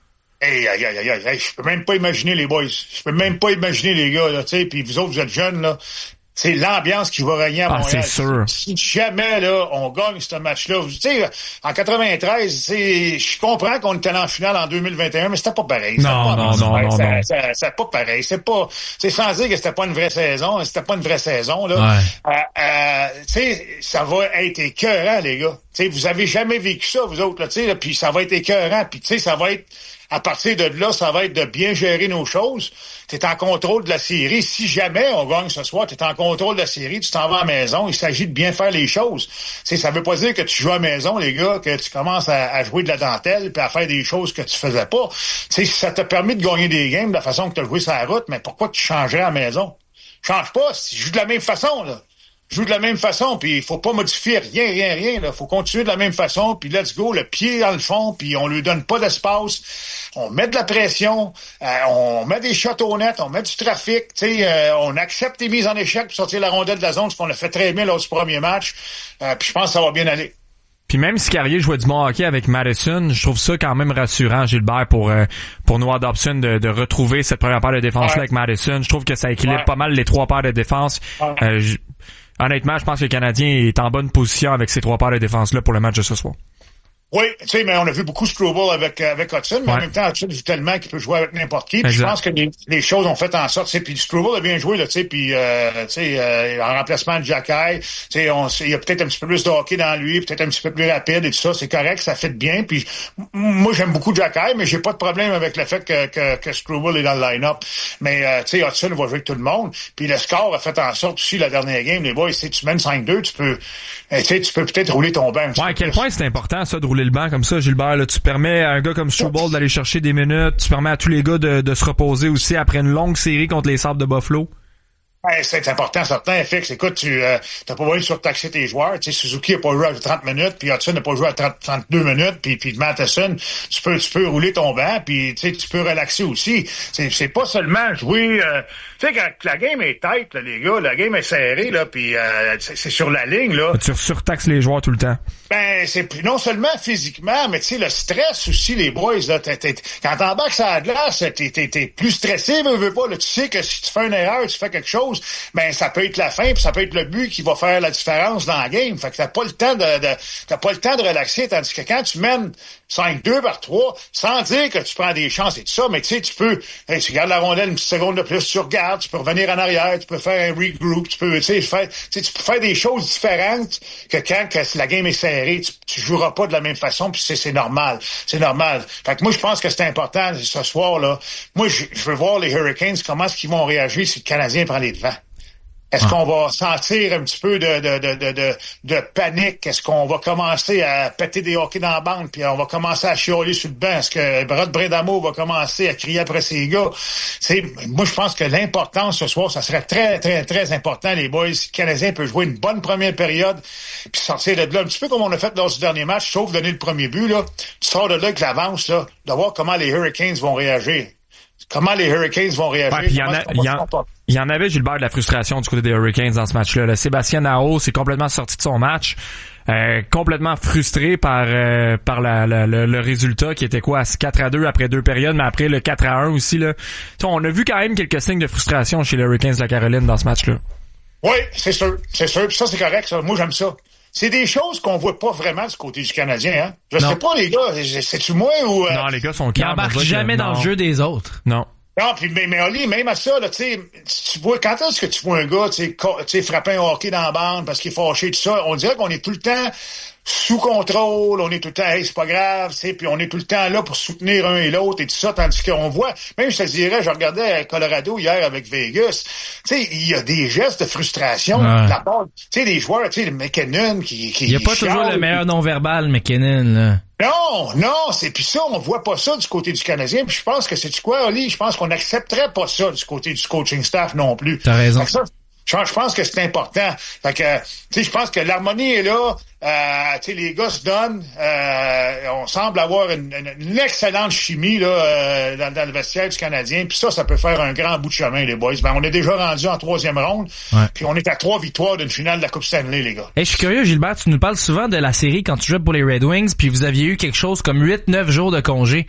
Hey, aïe, aïe, aïe, aïe, je peux même pas imaginer les boys. Je peux même pas imaginer les gars, là, tu sais, puis vous autres, vous êtes jeunes, là. C'est l'ambiance qui va régner à ah, Montréal. C'est sûr. Si jamais, là, on gagne ce match-là, tu sais, en quatre-vingt-treize, c'est, je comprends qu'on était en finale en deux mille vingt et un, mais c'était pas pareil. Non, pas, non, non, non, ça, non. ça, ça, c'est pas pareil. C'est pas, c'est sans dire que c'était pas une vraie saison, c'était pas une vraie saison, là. Ouais. Euh, euh, tu sais, ça va être écœurant, les gars. Tu sais, vous avez jamais vécu ça, vous autres, là, tu sais, puis ça va être écœurant, puis tu sais, ça va être, à partir de là, ça va être de bien gérer nos choses. Tu es en contrôle de la série. Si jamais on gagne ce soir, tu es en contrôle de la série, tu t'en vas à la maison. Il s'agit de bien faire les choses. T'sais, ça veut pas dire que tu joues à la maison, les gars, que tu commences à, à jouer de la dentelle puis à faire des choses que tu faisais pas. T'sais, ça t'a permis de gagner des games de la façon que tu as joué sur la route, mais pourquoi tu changerais à la maison? Change pas. Si tu joues de la même façon, là. Joue de la même façon, puis il faut pas modifier rien, rien, rien. Là, faut continuer de la même façon, puis let's go, le pied dans le fond, puis on lui donne pas d'espace. On met de la pression, euh, on met des shots au net, on met du trafic, tu sais, euh, on accepte les mises en échec pour sortir la rondelle de la zone, ce qu'on a fait très bien lors du premier match. Euh, puis je pense que ça va bien aller. Puis même si Carrier jouait du bon hockey avec Madison, je trouve ça quand même rassurant, Gilbert, pour euh, pour Noah Dobson de, de retrouver cette première paire de défense-là ouais. avec Madison. Je trouve que ça équilibre ouais. pas mal les trois paires de défense. Ouais. Euh, j- Honnêtement, je pense que le Canadien est en bonne position avec ces trois paires de défense-là pour le match de ce soir. Oui, tu sais, mais on a vu beaucoup Struble avec avec Hudson, mais ouais. en même temps, Hudson joue tellement qu'il peut jouer avec n'importe qui. Puis je pense que les, les choses ont fait en sorte, tu sais, puis Struble a bien joué, là, tu sais, puis euh, tu sais, euh, en remplacement de Jacky, tu sais, on, il y a peut-être un petit peu plus de hockey dans lui, peut-être un petit peu plus rapide et tout ça, c'est correct, ça fait bien. Puis moi, j'aime beaucoup Jacky, mais j'ai pas de problème avec le fait que que, que Struble est dans le line-up. Mais euh, tu sais, Hudson va jouer avec tout le monde. Puis le score a fait en sorte aussi la dernière game, les boys, si tu mènes cinq deux, tu peux, tu sais, tu peux peut-être rouler ton banc. Ouais, à quel point c'est important ça de rouler le banc comme ça, Gilbert. Là, tu permets à un gars comme Struble d'aller chercher des minutes, tu permets à tous les gars de, de se reposer aussi après une longue série contre les Sabres de Buffalo. Ouais, c'est important, certain. Fix, écoute, tu euh, t'as pas besoin de surtaxer tes joueurs. Tu sais, Suzuki a pas joué à trente minutes, puis Hudson n'a pas joué à trente, trente-deux minutes, puis puis Matheson, tu peux tu peux rouler ton banc, puis tu sais, tu peux relaxer aussi. C'est c'est pas seulement jouer. Euh, tu sais, quand la game est tight, là, les gars, la game est serrée là, puis euh, c'est, c'est sur la ligne là. Tu surtaxes les joueurs tout le temps. Ben c'est non seulement physiquement, mais tu sais le stress aussi, les boys là. T'es, t'es, quand t'embarques sur la glace, t'es t'es t'es plus stressé, mais veux pas. Là, tu sais que si tu fais une erreur, tu fais quelque chose. Ben ça peut être la fin, puis ça peut être le but qui va faire la différence dans la game. Fait que t'as pas le temps de, de t'as pas le temps de relaxer, tandis que quand tu mènes cinq deux par trois, sans dire que tu prends des chances et tout ça, mais tu sais, tu peux, hey, tu gardes la rondelle une petite seconde de plus, tu regardes, tu peux revenir en arrière, tu peux faire un regroup, tu peux, tu sais, faire, tu sais, tu peux faire des choses différentes que quand que la game est serrée, tu, tu joueras pas de la même façon, puis c'est, c'est normal, c'est normal. Fait que moi, je pense que c'est important ce soir là. Moi, je, je veux voir les Hurricanes comment est-ce qu'ils vont réagir si le Canadien prend les devants. Est-ce qu'on va sentir un petit peu de, de, de, de, de, de panique? Est-ce qu'on va commencer à péter des hockey dans la bande, puis on va commencer à chialer sur le banc? Est-ce que Rod Bredamo va commencer à crier après ses gars? C'est, moi, je pense que l'importance ce soir, ça serait très, très, très important, les boys. Si le Canadien peut jouer une bonne première période, puis sortir de là, un petit peu comme on a fait lors du dernier match, sauf donner le premier but, là. Tu sors de là avec l'avance, là, de voir comment les Hurricanes vont réagir. Comment les Hurricanes vont réagir? Ouais, il y en a, il y en, il y en avait, Gilbert, de la frustration du côté des Hurricanes dans ce match-là. Là. Sébastien Aho s'est complètement sorti de son match, euh, complètement frustré par euh, par la, la, le, le résultat qui était quoi, quatre à deux après deux périodes, mais après le quatre à un aussi. Là. T'sais, on a vu quand même quelques signes de frustration chez les Hurricanes de la Caroline dans ce match-là. Oui, c'est sûr, c'est sûr. Puis ça, c'est correct. Ça. Moi, j'aime ça. C'est des choses qu'on voit pas vraiment du côté du Canadien, hein. Je non. sais pas, les gars, c'est-tu moi ou... Euh... Non, les gars sont calmes. Ils embarquent jamais que... dans non. le jeu des autres. Non. Non, puis mais, mais Oli, même à ça, là, tu sais, tu vois, quand est-ce que tu vois un gars, tu sais, frapper un hockey dans la bande parce qu'il est fâché, tout ça, on dirait qu'on est tout le temps sous contrôle, on est tout le temps, hey, c'est pas grave, tu sais, puis on est tout le temps là pour soutenir un et l'autre et tout ça, tandis qu'on voit, même je te dirais, je regardais à Colorado hier avec Vegas, tu sais, il y a des gestes de frustration ouais. de la part, tu sais, des joueurs, tu sais, le McKinnon qui, qui... Il y a pas toujours le meilleur non-verbal, McKinnon, là. Non, non, c'est puis ça, on voit pas ça du côté du Canadien, puis je pense que c'est du quoi, Oli, je pense qu'on n'accepterait pas ça du côté du coaching staff non plus. T'as raison. Ça, je pense que c'est important. Fait que, tu sais, je pense que l'harmonie est là. Euh, tu sais, les gars se donnent. Euh, on semble avoir une, une, une excellente chimie là euh, dans, dans le vestiaire du Canadien. Puis ça, ça peut faire un grand bout de chemin, les boys. Ben, on est déjà rendu en troisième ronde. Ouais. Puis on est à trois victoires d'une finale de la Coupe Stanley, les gars. Hey, je suis curieux, Gilbert. Tu nous parles souvent de la série quand tu jouais pour les Red Wings, puis vous aviez eu quelque chose comme huit neuf jours de congé.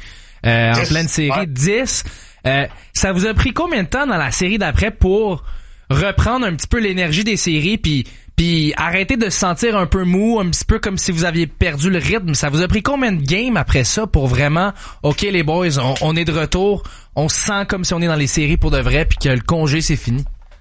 euh, en pleine série, ouais. dix. Euh, ça vous a pris combien de temps dans la série d'après pour reprendre un petit peu l'énergie des séries puis puis arrêter de se sentir un peu mou, un petit peu comme si vous aviez perdu le rythme? Ça vous a pris combien de games après ça pour vraiment, OK les boys, on, on est de retour, on se sent comme si on est dans les séries pour de vrai puis que le congé c'est fini?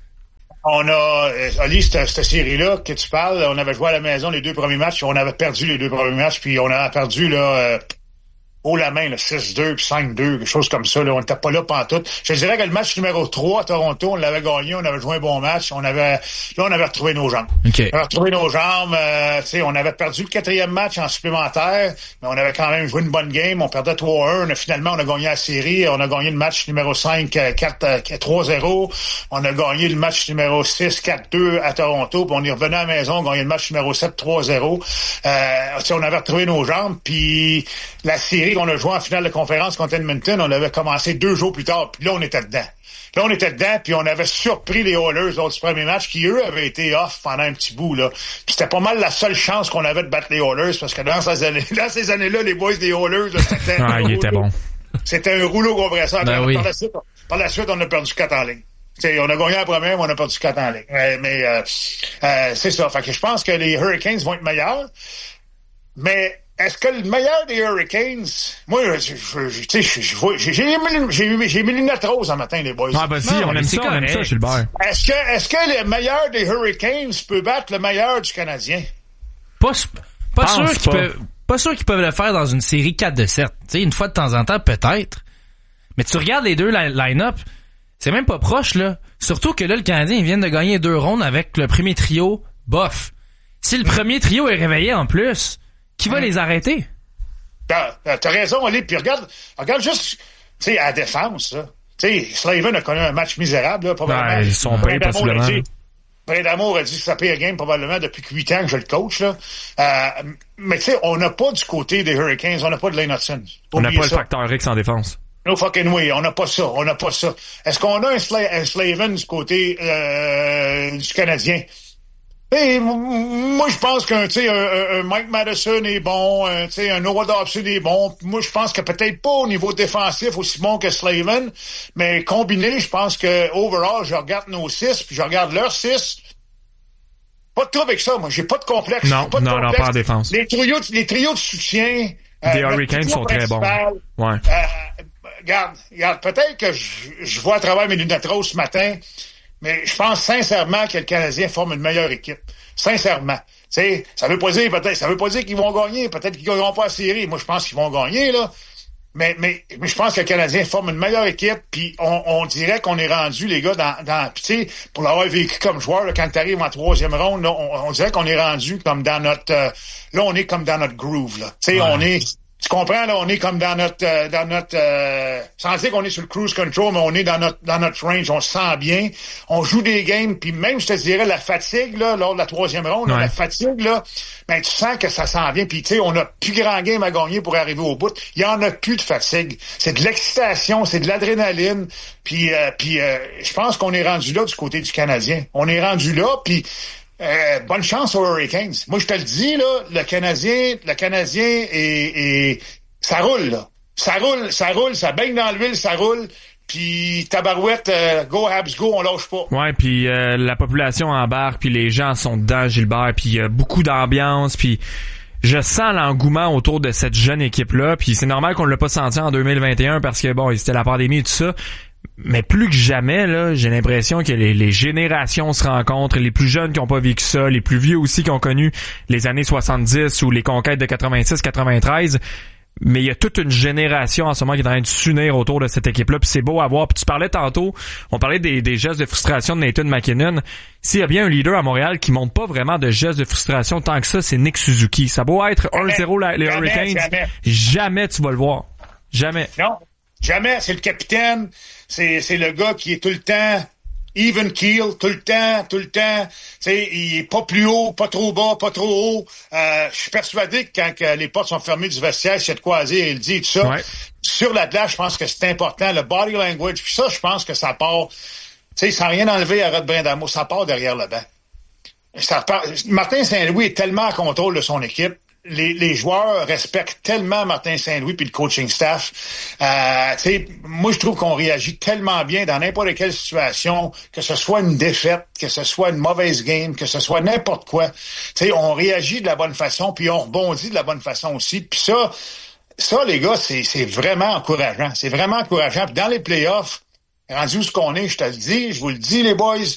On a, Ali, cette, cette série-là que tu parles, on avait joué à la maison les deux premiers matchs, on avait perdu les deux premiers matchs, puis on a perdu là euh, haut la main, là, six deux puis cinq deux, quelque chose comme ça. Là, on n'était pas là pantoute. Je te dirais que le match numéro trois à Toronto, on l'avait gagné, on avait joué un bon match, on avait là on avait retrouvé nos jambes. Okay. On avait retrouvé nos jambes, euh, tu sais, on avait perdu le quatrième match en supplémentaire, mais on avait quand même joué une bonne game, on perdait trois un, on a, finalement on a gagné la série, on a gagné le match numéro cinq quatre trois zéro, on a gagné le match numéro six quatre deux à Toronto, puis on est revenu à la maison, on a gagné le match numéro sept trois zéro. Euh, tu sais, on avait retrouvé nos jambes, puis la série qu'on a joué en finale de conférence contre Edmonton, on avait commencé deux jours plus tard, puis là, on était dedans. Là, on était dedans, puis on avait surpris les Oilers lors du premier match, qui, eux, avaient été off pendant un petit bout, là. Puis c'était pas mal la seule chance qu'on avait de battre les Oilers, parce que dans ces années, dans ces années-là, les boys des Oilers, là, c'était ah, il était bon. C'était un rouleau compresseur. Ben par, oui. par, la suite, par la suite, on a perdu quatre en ligne. T'sais, on a gagné la première, mais on a perdu quatre en ligne. Euh, mais euh, euh, c'est ça. Fait que je pense que les Hurricanes vont être meilleurs, mais est-ce que le meilleur des Hurricanes... Moi, je, je, je, tu sais, je, je, j'ai, j'ai, j'ai, j'ai mes lunettes roses un matin, les boys. Ah, ben si, non, on aime ça, on aime ça, Gilbert. Est-ce que, est-ce que le meilleur des Hurricanes peut battre le meilleur du Canadien? Pas, pas sûr qu'ils pas. peuvent, pas sûr qu'ils peuvent le faire dans une série quatre de sept. Tu sais, une fois de temps en temps, peut-être. Mais tu regardes les deux line-up, c'est même pas proche, là. Surtout que là, le Canadien, ils viennent de gagner deux rondes avec le premier trio, bof. Si le premier trio est réveillé en plus... Qui va mmh. les arrêter? T'as, t'as raison, Ali. Puis regarde, regarde juste, tu sais, à la défense, là. Tu sais, Slavin a connu un match misérable, là, probablement. Ouais, ils sont payés, possiblement. Brindamour a dit que ça paye game, probablement, depuis huit ans que je le coach, là. Euh, mais tu sais, on n'a pas du côté des Hurricanes, on n'a pas de Lane Hudson. On n'a pas ça. le facteur X en défense. No fucking way, on n'a pas ça, on n'a pas ça. Est-ce qu'on a un, Sla- un Slavin du côté euh, du Canadien? Hey, moi, je pense qu'un, tu sais, un, un Mike Madison est bon, tu sais, un Noah Dobson est bon. Moi, je pense que peut-être pas au niveau défensif aussi bon que Slavin, mais combiné, je pense que overall, je regarde nos six, puis je regarde leurs six. Pas de trouble avec ça, moi. J'ai pas de complexe. Non, pas de non, complexe. non, pas en défense. Les trios, les trios de soutien. Les euh, Hurricanes sont très bons. Ouais. Euh, regarde, regarde, peut-être que je, je vois à travers mes lunettes roses ce matin. Mais je pense sincèrement que le Canadien forme une meilleure équipe. Sincèrement. Tu sais, ça veut pas dire peut-être, ça veut pas dire qu'ils vont gagner, peut-être qu'ils gagneront pas la série. Moi, je pense qu'ils vont gagner, là. Mais, mais, mais je pense que le Canadien forme une meilleure équipe, puis on, on dirait qu'on est rendu, les gars, dans, dans, tu sais, pour l'avoir vécu comme joueur, là, quand t'arrives en troisième ronde, là, on, on dirait qu'on est rendu comme dans notre, euh, là, on est comme dans notre groove, là. Tu sais, ouais. on est, tu comprends, là, on est comme dans notre, euh, dans notre, euh, sans dire qu'on est sur le cruise control, mais on est dans notre, dans notre range, on se sent bien, on joue des games, puis même, je te dirais, la fatigue, là, lors de la troisième ronde, ouais. là, la fatigue, là, ben, tu sens que ça s'en vient, puis tu sais, on a plus grand game à gagner pour arriver au bout. Il y en a plus de fatigue. C'est de l'excitation, c'est de l'adrénaline, puis, euh, puis, euh, je pense qu'on est rendu là du côté du Canadien. On est rendu là, puis, Euh, bonne chance aux Hurricanes. Moi, je te le dis, là, le Canadien, le Canadien est, est, ça roule, là. Ça roule, ça roule, ça baigne dans l'huile, ça roule. Puis tabarouette, euh, go Habs, go, on lâche pas. Ouais, puis euh, la population embarque, puis les gens sont dedans, Gilbert, puis il y a beaucoup d'ambiance, puis je sens l'engouement autour de cette jeune équipe-là, puis c'est normal qu'on l'a pas senti en deux mille vingt et un parce que bon, c'était la pandémie et tout ça. Mais plus que jamais, là, j'ai l'impression que les, les générations se rencontrent, les plus jeunes qui ont pas vécu ça, les plus vieux aussi qui ont connu les années soixante-dix ou les conquêtes de quatre-vingt-six quatre-vingt-treize. Mais il y a toute une génération en ce moment qui est en train de s'unir autour de cette équipe-là, puis c'est beau à voir. Puis tu parlais tantôt, on parlait des, des gestes de frustration de Nathan MacKinnon. S'il y a bien un leader à Montréal qui montre pas vraiment de gestes de frustration tant que ça, c'est Nick Suzuki. Ça doit être un zéro la, les jamais, Hurricanes. Jamais. jamais tu vas le voir. Jamais. Non, jamais. C'est le capitaine. C'est, c'est le gars qui est tout le temps even keel, tout le temps, tout le temps. T'sais, il est pas plus haut, pas trop bas, pas trop haut. Euh, je suis persuadé que quand que les portes sont fermées du vestiaire, s'il y a de quoi à dire, il dit tout ça. Ouais. Sur la glace, je pense que c'est important. Le body language, puis ça, je pense que ça part, tu sais, sans rien enlever à Rod Brindamour, ça part derrière le banc. Ça part, Martin Saint-Louis est tellement en contrôle de son équipe. les, les joueurs respectent tellement Martin Saint-Louis puis le coaching staff. Euh, tu sais, moi, je trouve qu'on réagit tellement bien dans n'importe quelle situation, que ce soit une défaite, que ce soit une mauvaise game, que ce soit n'importe quoi. Tu sais, on réagit de la bonne façon, puis on rebondit de la bonne façon aussi. Puis ça, ça, les gars, c'est, c'est vraiment encourageant. C'est vraiment encourageant. Puis dans les playoffs, rendu où ce qu'on est, je te le dis, je vous le dis, les boys,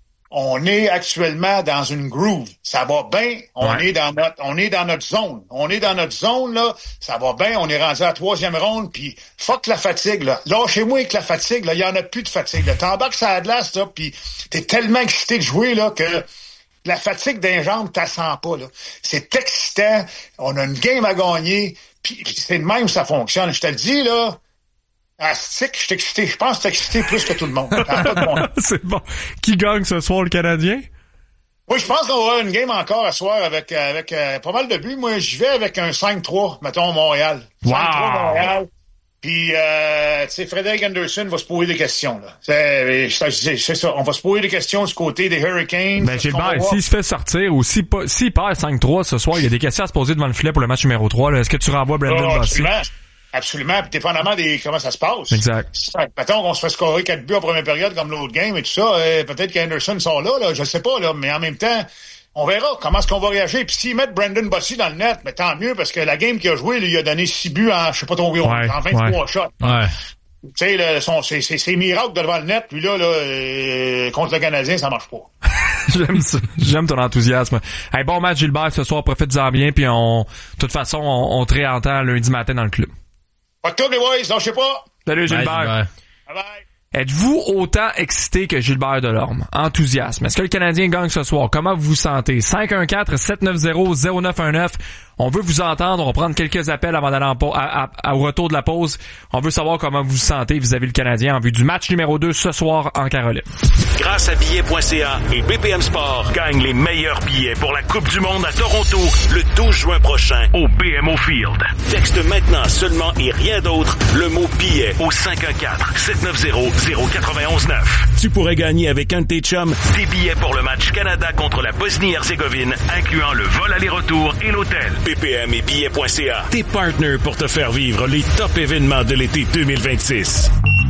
on est actuellement dans une groove. Ça va bien. On ouais. est dans notre, on est dans notre zone. On est dans notre zone, là. Ça va bien. On est rendu à la troisième ronde. Puis, fuck la fatigue, là. Lâchez-moi avec la fatigue, là. Il y en a plus de fatigue, là. T'embarques sur la glace, là. Puis, t'es tellement excité de jouer, là, que la fatigue d'un jambes, t'as sens pas, là. C'est excitant. On a une game à gagner. Puis, c'est de même que ça fonctionne. Je te le dis, là. Astique, je suis excité. Je pense que je suis excité plus que tout le monde. C'est bon. Qui gagne ce soir, le Canadien? Oui, je pense qu'on va avoir une game encore à soir avec avec euh, pas mal de buts. Moi, j'y vais avec un cinq trois, mettons, Montréal. Wow. cinq trois Montréal. Puis, euh, tu sais, Frédéric Anderson va se poser des questions, là. C'est, c'est, c'est ça. On va se poser des questions du côté des Hurricanes. Ben, Gilbert, s'il se fait sortir ou s'il, s'il perd cinq trois ce soir, il y a des questions à se poser devant le filet pour le match numéro trois, là. Est-ce que tu renvoies Brandon oh, Bossy? Absolument, puis dépendamment des comment ça se passe. Exact. Mettons qu'on se fait scorer quatre buts en première période comme l'autre game et tout ça, euh, peut-être qu'Anderson sort là, là, je sais pas, là, mais en même temps, on verra comment est-ce qu'on va réagir. Puis s'ils mettent Brandon Bossy dans le net, mais tant mieux, parce que la game qu'il a joué, il a donné six buts en, je sais pas trop, ouais, en vingt-trois ouais. shots. Ouais. Tu sais, là, son, c'est, c'est, c'est miracle devant le net, puis là, là, euh, contre le Canadien, ça marche pas. J'aime ça. J'aime ton enthousiasme. Hey, bon match, Gilbert, ce soir, profite-en bien, puis on, de toute façon, on, on te réentend lundi matin dans le club. Pas de tout, les boys, lâchez pas. Salut, Gilbert. Bye, Gilbert. Bye bye. Êtes-vous autant excité que Gilbert Delorme? Enthousiasme. Est-ce que le Canadien gagne ce soir? Comment vous vous sentez? cinq un quatre, sept neuf zéro, zéro neuf un neuf. On veut vous entendre. On va prendre quelques appels avant d'aller en pa- à, à, à, au retour de la pause. On veut savoir comment vous vous sentez vis-à-vis le Canadien en vue du match numéro deux ce soir en Caroline. Grâce à billets point c a et B P M Sport, gagne les meilleurs billets pour la Coupe du Monde à Toronto le douze juin prochain au B M O Field. Texte maintenant seulement et rien d'autre le mot billet au cinq un quatre, sept neuf zéro, zéro neuf un neuf. Tu pourrais gagner avec un de tes chums des billets pour le match Canada contre la Bosnie-Herzégovine, incluant le vol aller-retour et l'hôtel. B P M et billets point c a, tes partners pour te faire vivre les top événements de l'été deux mille vingt-six.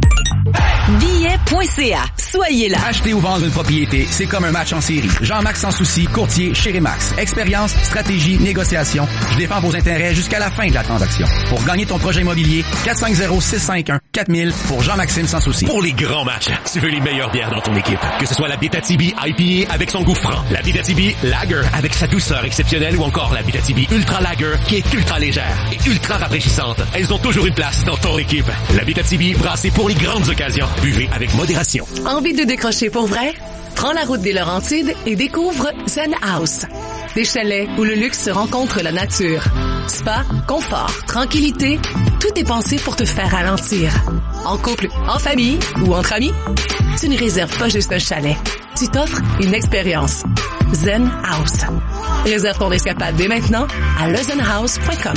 billets point c a. Soyez là. Acheter ou vendre une propriété, c'est comme un match en série. Jean-Max Sans Souci, courtier chez Remax. Expérience, stratégie, négociation. Je défends vos intérêts jusqu'à la fin de la transaction. Pour gagner ton projet immobilier, quatre cinq zéro, six cinq un, quatre mille pour Jean-Maxime Sans Souci. Pour les grands matchs, tu veux les meilleures bières dans ton équipe. Que ce soit la Abitibi I P A avec son goût franc, la Abitibi Lager avec sa douceur exceptionnelle ou encore la Abitibi Ultra Lager qui est ultra légère et ultra rafraîchissante. Elles ont toujours une place dans ton équipe. La Abitibi brassée pour les grandes occasions. Buvez avec modération. Envie de décrocher pour vrai? Prends la route des Laurentides et découvre Zen House. Des chalets où le luxe se rencontre la nature. Spa, confort, tranquillité, tout est pensé pour te faire ralentir. En couple, en famille ou entre amis, tu ne réserves pas juste un chalet. Tu t'offres une expérience. Zen House. Réserve ton escapade dès maintenant à le zen house point com.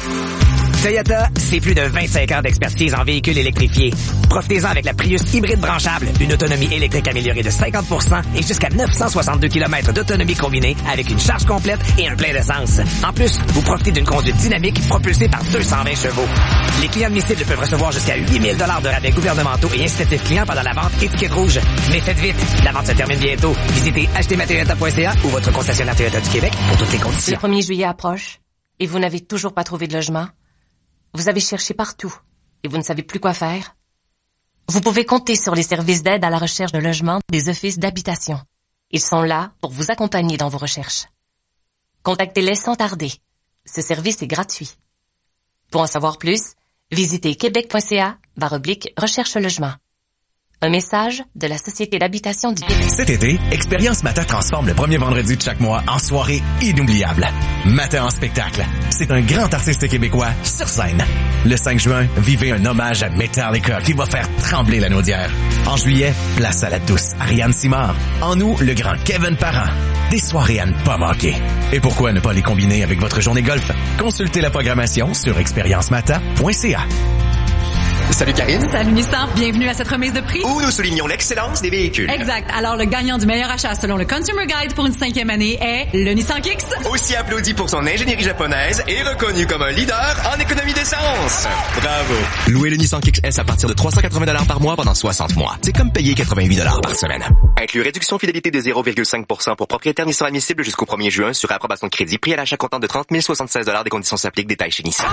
Toyota, c'est plus de vingt-cinq ans d'expertise en véhicules électrifiés. Profitez-en avec la Prius hybride branchable, une autonomie électrique améliorée de cinquante pour cent et jusqu'à neuf cent soixante-deux kilomètres d'autonomie combinée avec une charge complète et un plein d'essence. En plus, vous profitez d'une conduite dynamique propulsée par deux cent vingt chevaux. Les clients admissibles peuvent recevoir jusqu'à huit mille dollars de rabais gouvernementaux et incitatifs clients pendant la vente étiquette rouge. Mais faites vite, la vente se termine bientôt. Visitez acheter ma toyota point c a ou votre concessionnaire Toyota du Québec pour toutes les conditions. Le premier juillet approche et vous n'avez toujours pas trouvé de logement? Vous avez cherché partout et vous ne savez plus quoi faire? Vous pouvez compter sur les services d'aide à la recherche de logement des offices d'habitation. Ils sont là pour vous accompagner dans vos recherches. Contactez-les sans tarder. Ce service est gratuit. Pour en savoir plus, visitez québec point c a barre oblique recherche logement. Un message de la Société d'habitation du Québec. Cet été, Expérience Matin transforme le premier vendredi de chaque mois en soirée inoubliable. Matin en spectacle. C'est un grand artiste québécois sur scène. Le cinq juin, vivez un hommage à Metallica qui va faire trembler la Naudière. En juillet, place à la douce Ariane Simard. En août, le grand Kevin Parent. Des soirées à ne pas manquer. Et pourquoi ne pas les combiner avec votre journée golf? Consultez la programmation sur expérience matin point c a. Salut Karine. Salut Nissan, bienvenue à cette remise de prix. Où nous soulignons l'excellence des véhicules. Exact. Alors, le gagnant du meilleur achat selon le Consumer Guide pour une cinquième année est le Nissan Kicks. Aussi applaudi pour son ingénierie japonaise et reconnu comme un leader en économie d'essence. Bravo. Louez le Nissan Kicks S à partir de trois cent quatre-vingts dollars par mois pendant soixante mois. C'est comme payer quatre-vingt-huit dollars par semaine. Inclus réduction fidélité de zéro virgule cinq pour cent pour propriétaire Nissan admissible jusqu'au premier juin sur approbation de crédit. Prix à l'achat comptant de trente mille soixante-seize dollars. Des conditions s'appliquent. Détails chez Nissan.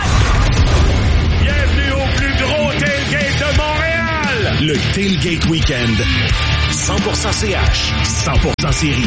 Bienvenue au plus gros tailgate de Montréal! Le Tailgate Weekend. cent pour cent C H, cent pour cent série.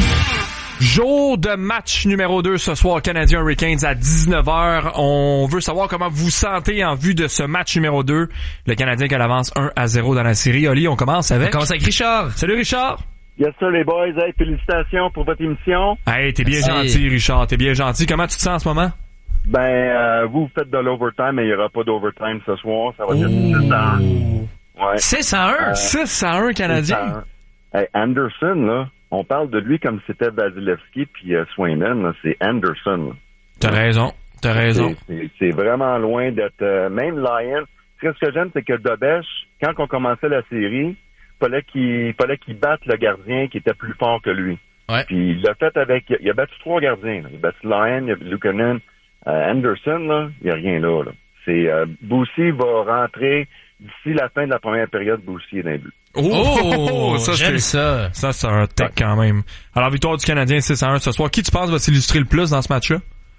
Jour de match numéro deux ce soir, Canadiens Hurricanes à dix-neuf heures. On veut savoir comment vous sentez en vue de ce match numéro deux. Le Canadien qui avance un à zéro dans la série. Oli, on commence avec... On commence avec Richard. Salut Richard! Yes sir les boys, hey, félicitations pour votre émission. Hey, t'es bien Merci. gentil Richard, t'es bien gentil. Comment tu te sens en ce moment? Ben, euh, vous, vous faites de l'overtime, mais il n'y aura pas d'overtime ce soir. Ça va être six à un. Ouais. six à un? Euh, six à un Canadien? six à un. Hey, Anderson, là, on parle de lui comme si c'était Vasilevski puis euh, Swayman, là, c'est Anderson. Là. T'as raison, t'as raison. C'est, c'est, c'est vraiment loin d'être... Euh, même Lyon, ce que j'aime, c'est que Dobèche, quand on commençait la série, fallait qu'il fallait qu'il batte le gardien qui était plus fort que lui. Ouais. Puis il l'a fait avec... Il a battu trois gardiens. Là. Il a battu Lyon, il a battu Luukkonen. Euh, Anderson, là, il n'y a rien là. là. C'est euh, Boussy va rentrer d'ici la fin de la première période. Boussy est dans le but. Oh, oh ça, j'aime c'est, ça. Ça, c'est un tech quand même. Alors, victoire du Canadien six à un ce soir. Qui tu penses va s'illustrer le plus dans ce match-là?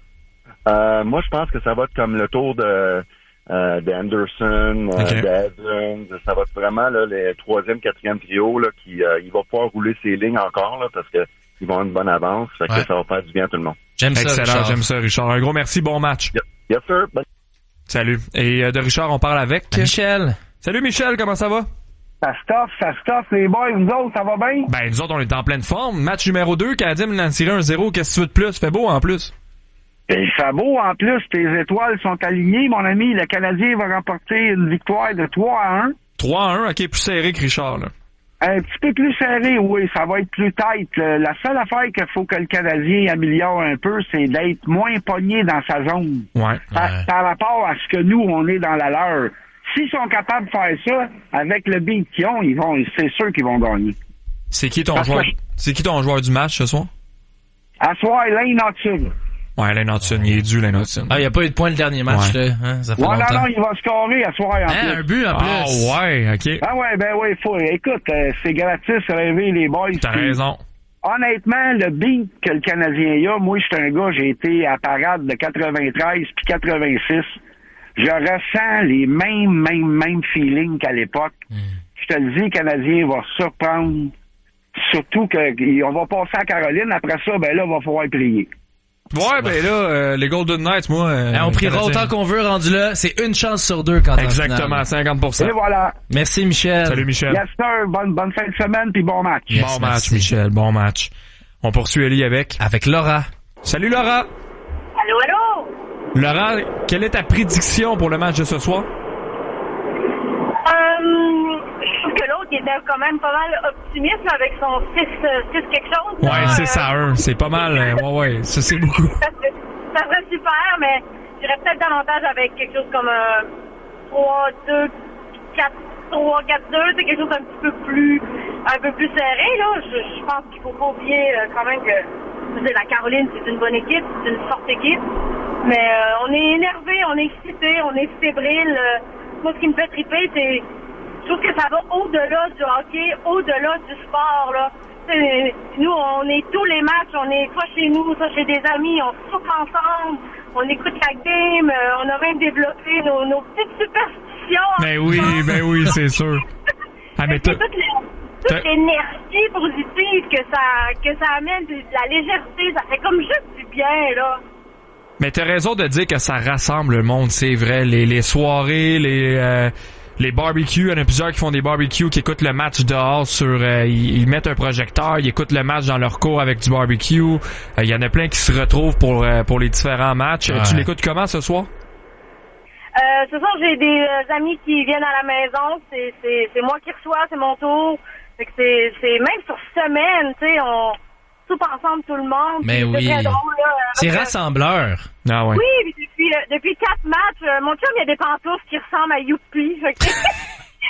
Euh, moi, je pense que ça va être comme le tour de euh, d'Anderson, euh, okay. d'Adams. Ça va être vraiment là, les troisième, quatrième trio là, qui euh, il va pouvoir rouler ses lignes encore là, parce que ils vont avoir une bonne avance. Fait que ouais. ça va faire du bien à tout le monde. J'aime ça, Excellent, Richard. j'aime ça, Richard. Un gros merci, bon match. Yes, yes sir. Bye. Salut. Et euh, de Richard, on parle avec... Michel. Salut Michel, comment ça va? Ça stuff, ça stuff, les boys, vous autres, ça va bien? Ben, nous autres, on est en pleine forme. Match numéro deux, Canadien me l'a tiré un zéro. Qu'est-ce que tu veux de plus? Fait beau en plus. Il fait beau en plus, tes étoiles sont alignées, mon ami. Le Canadien va remporter une victoire de trois à un. trois à un, ok, plus serré que Richard, là. Un petit peu plus serré, oui, ça va être plus tight. La seule affaire qu'il faut que le Canadien améliore un peu, c'est d'être moins pogné dans sa zone. Ouais. Par, ouais. par rapport à ce que nous, on est dans la leur. S'ils sont capables de faire ça, avec le beat qu'ils ont, ils vont, c'est sûr qu'ils vont gagner. C'est qui ton Parce joueur, que... c'est qui ton joueur du match ce soir? À soir, Lane Hudson. Ouais, Lane Hudson, il est dû, Lane Hudson. Ah, il n'y a pas eu de point le dernier match, ouais. là. Hein, ça fait ouais, longtemps. non, non, il va scorer à soir en hein, plus. un but en plus. Ah, ouais, ok. Ah ouais, ben ouais, faut, écoute, euh, c'est gratis, rêver les boys. T'as puis, raison. Honnêtement, le beat que le Canadien a, moi, je suis un gars, j'ai été à parade de quatre-vingt-treize puis quatre-vingt-six. Je ressens les mêmes, mêmes, mêmes feelings qu'à l'époque. Mm. Je te le dis, le Canadien va surprendre. Surtout qu'on va passer à Caroline. Après ça, ben là, il va falloir plier. Ouais, ben là, euh, les Golden Knights, moi... Euh, on priera autant qu'on veut, rendu là. C'est une chance sur deux quand on exactement, cinquante pour cent. Et voilà. Merci, Michel. Salut, Michel. Yes, sir. Bonne, bonne fin de semaine, puis bon match. Yes, bon merci. match, Michel. Bon match. On poursuit Ellie avec... Avec Laura. Salut, Laura. Allô, allô. Laura, quelle est ta prédiction pour le match de ce soir? Euh, je trouve que l'autre, il était quand même pas mal optimiste avec son six quelque chose. Ouais, six à un, c'est pas mal. Ouais, ouais, ça c'est beaucoup. Ça serait, ça serait super, mais j'irais peut-être davantage avec quelque chose comme un trois deux quatre trois quatre deux, c'est quelque chose d'un petit peu plus un peu plus serré, là. Je, je pense qu'il faut pas oublier euh, quand même que je veux dire, la Caroline, c'est une bonne équipe, c'est une forte équipe. Mais euh, on est énervé, on est excité, on est fébrile. Euh, moi, ce qui me fait triper, c'est... Je trouve que ça va au-delà du hockey, au-delà du sport, là. T'sais, nous, on est tous les matchs, on est soit chez nous, soit chez des amis, on soupe ensemble, on écoute la game, euh, on a même développé nos, nos petites superstitions. Ben oui, ben oui, c'est sûr. Ah, mais toute, les, toute l'énergie positive que ça, que ça amène, la légèreté, ça fait comme juste du bien, là. Mais t'as raison de dire que ça rassemble le monde, c'est vrai. Les, les soirées, les euh, les barbecues, il y en a plusieurs qui font des barbecues, qui écoutent le match dehors sur... Euh, ils, ils mettent un projecteur, ils écoutent le match dans leur cour avec du barbecue. Euh, il y en a plein qui se retrouvent pour euh, pour les différents matchs. Ouais. Tu l'écoutes comment ce soir? Euh, ce soir, j'ai des euh, amis qui viennent à la maison. C'est, c'est, c'est moi qui reçois, c'est mon tour. Fait que c'est, c'est même sur semaine, tu sais, on... soupe ensemble tout le monde. Mais oui. C'est très drôle, là. C'est rassembleur. Ah ouais. Oui, depuis, depuis quatre matchs, euh, mon chum, il a des pantoufles qui ressemblent à Youpi. Fait que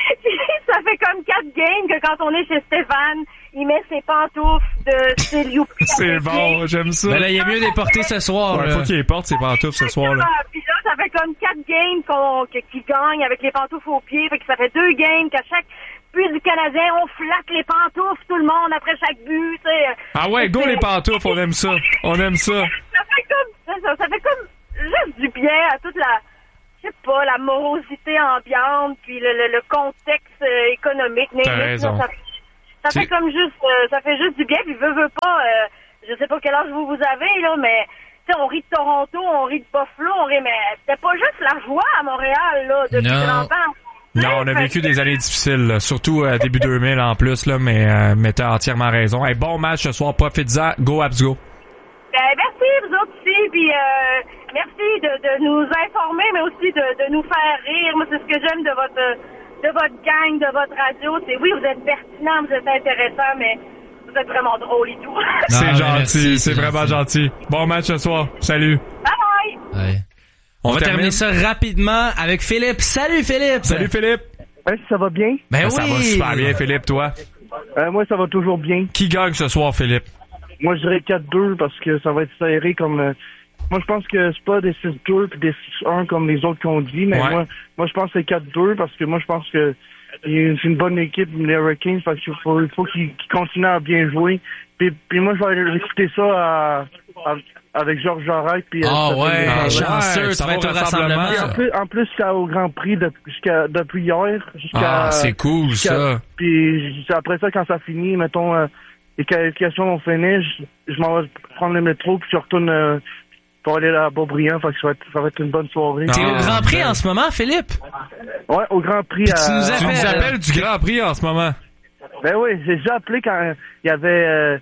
Ça fait comme quatre games que quand on est chez Stéphane, il met ses pantoufles de Célio. C'est bon, j'aime ça. Ben là, il est mieux de les porter ce soir. Ouais, là. faut qu'il les porte ses pantoufles ce soir. Là. Puis là, ça fait comme quatre games qu'on, qu'il gagne avec les pantoufles aux pieds. Fait que ça fait deux games qu'à chaque but du Canadien, on flatte les pantoufles, tout le monde, après chaque but. T'sais. Ah ouais, go les pantoufles, on aime ça. On aime ça. Ça fait comme, ça, ça fait comme juste du bien à toute la... je sais pas, la morosité ambiante, puis le, le, le contexte euh, économique. T'as mais, raison. Ça, ça fait comme juste, euh, ça fait juste du bien, puis veux, veux pas, euh, je sais pas quel âge vous, vous avez, là, mais, tu sais, on rit de Toronto, on rit de Buffalo, on rit, mais c'était pas juste la joie à Montréal, là, depuis trente ans. Non, on a vécu des années difficiles, là, surtout euh, début deux mille en plus, là, mais, euh, mais t'as entièrement raison. Hey, bon match ce soir, profites-en, go Habs go! Ben, merci, vous autres aussi, puis euh, merci de, de nous informer, mais aussi de, de nous faire rire. Moi, c'est ce que j'aime de votre de votre gang, de votre radio. C'est oui, vous êtes pertinent, vous êtes intéressant, mais vous êtes vraiment drôle et tout. C'est Non, gentil, merci, c'est c'est vraiment gentil. Bon match ce soir, salut! Bye bye! Ouais. On, on va terminer ça rapidement avec Philippe. Salut Philippe! Salut Philippe! Ouais, ça va bien? Ben ça oui! va super bien, Philippe, toi? Euh, moi, ça va toujours bien. Qui gagne ce soir, Philippe? Moi, je dirais quatre deux parce que ça va être serré comme... Euh, moi, je pense que c'est pas des six deux puis des six un comme les autres qu'on dit, mais ouais. moi, moi, je pense que c'est quatre deux parce que moi, je pense que c'est une bonne équipe, les Hurricanes, parce qu'il faut, il faut qu'ils, qu'ils continuent à bien jouer. Puis, puis moi, je vais aller écouter ça à, à, avec Georges Jarret. Puis, ah euh, ouais, ah, chanceux, ouais, ça va être un rassemblement. En plus, en plus, c'est au Grand Prix de, jusqu'à, depuis hier. Jusqu'à, ah, c'est cool, ça. Puis après ça, quand ça finit, mettons... Euh, les qualifications ont fini, je, je m'en vais prendre le métro puis je retourne euh, pour aller à Beaubriand, fait que ça va être, ça va être une bonne soirée. T'es au Grand Prix en ce moment, Philippe? Ouais, au Grand Prix. Puis à... tu nous appelles, tu nous appelles du Grand Prix en ce moment? Ben oui, j'ai déjà appelé quand il y avait euh,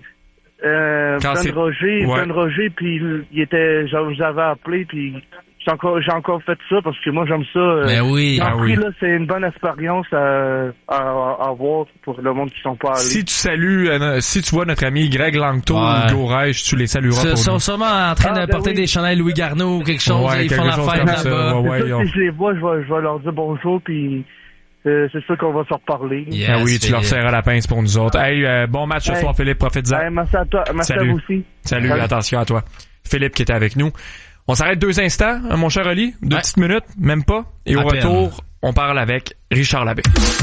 euh, Ben Roger, ouais. Ben Roger, puis il était, j'avais appelé, puis j'ai encore, j'ai encore fait ça parce que moi j'aime ça. Euh, ben oui, Grand ben Prix, oui. là, c'est une bonne expérience à, à, à voir pour le monde qui sont pas allés. Si tu salues, euh, si tu vois notre ami Greg Langto ouais. ou Hugo Reich, tu les salueras Ils pour sont nous. sûrement en train ah, de ben porter oui. des chandails Louis Garneau ou quelque chose. Ouais, ils quelque font la chose fête comme ça. là-bas. Ouais, c'est ouais, ça, si je les vois, je vais, je vais leur dire bonjour, puis euh, c'est sûr qu'on va se reparler. Yes, ah oui, tu Philippe. leur serras la pince pour nous autres. Hey, euh, bon match ce hey. soir, Philippe, profite-en. Hey, merci à toi, merci Salut. à vous aussi. Salut, Salut, attention à toi. Philippe qui était avec nous. On s'arrête deux instants, hein, mon cher Oli, deux ouais. petites minutes, même pas. Et à au peine. retour, on parle avec Richard Labbé.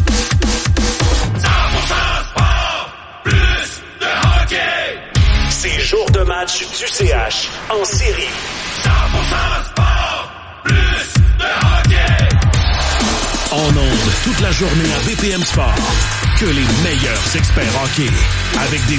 C'est jour de match du C H en série. cent pour cent sport, plus de hockey. En ondes toute la journée à B P M Sport. Que les meilleurs experts hockey. Avec des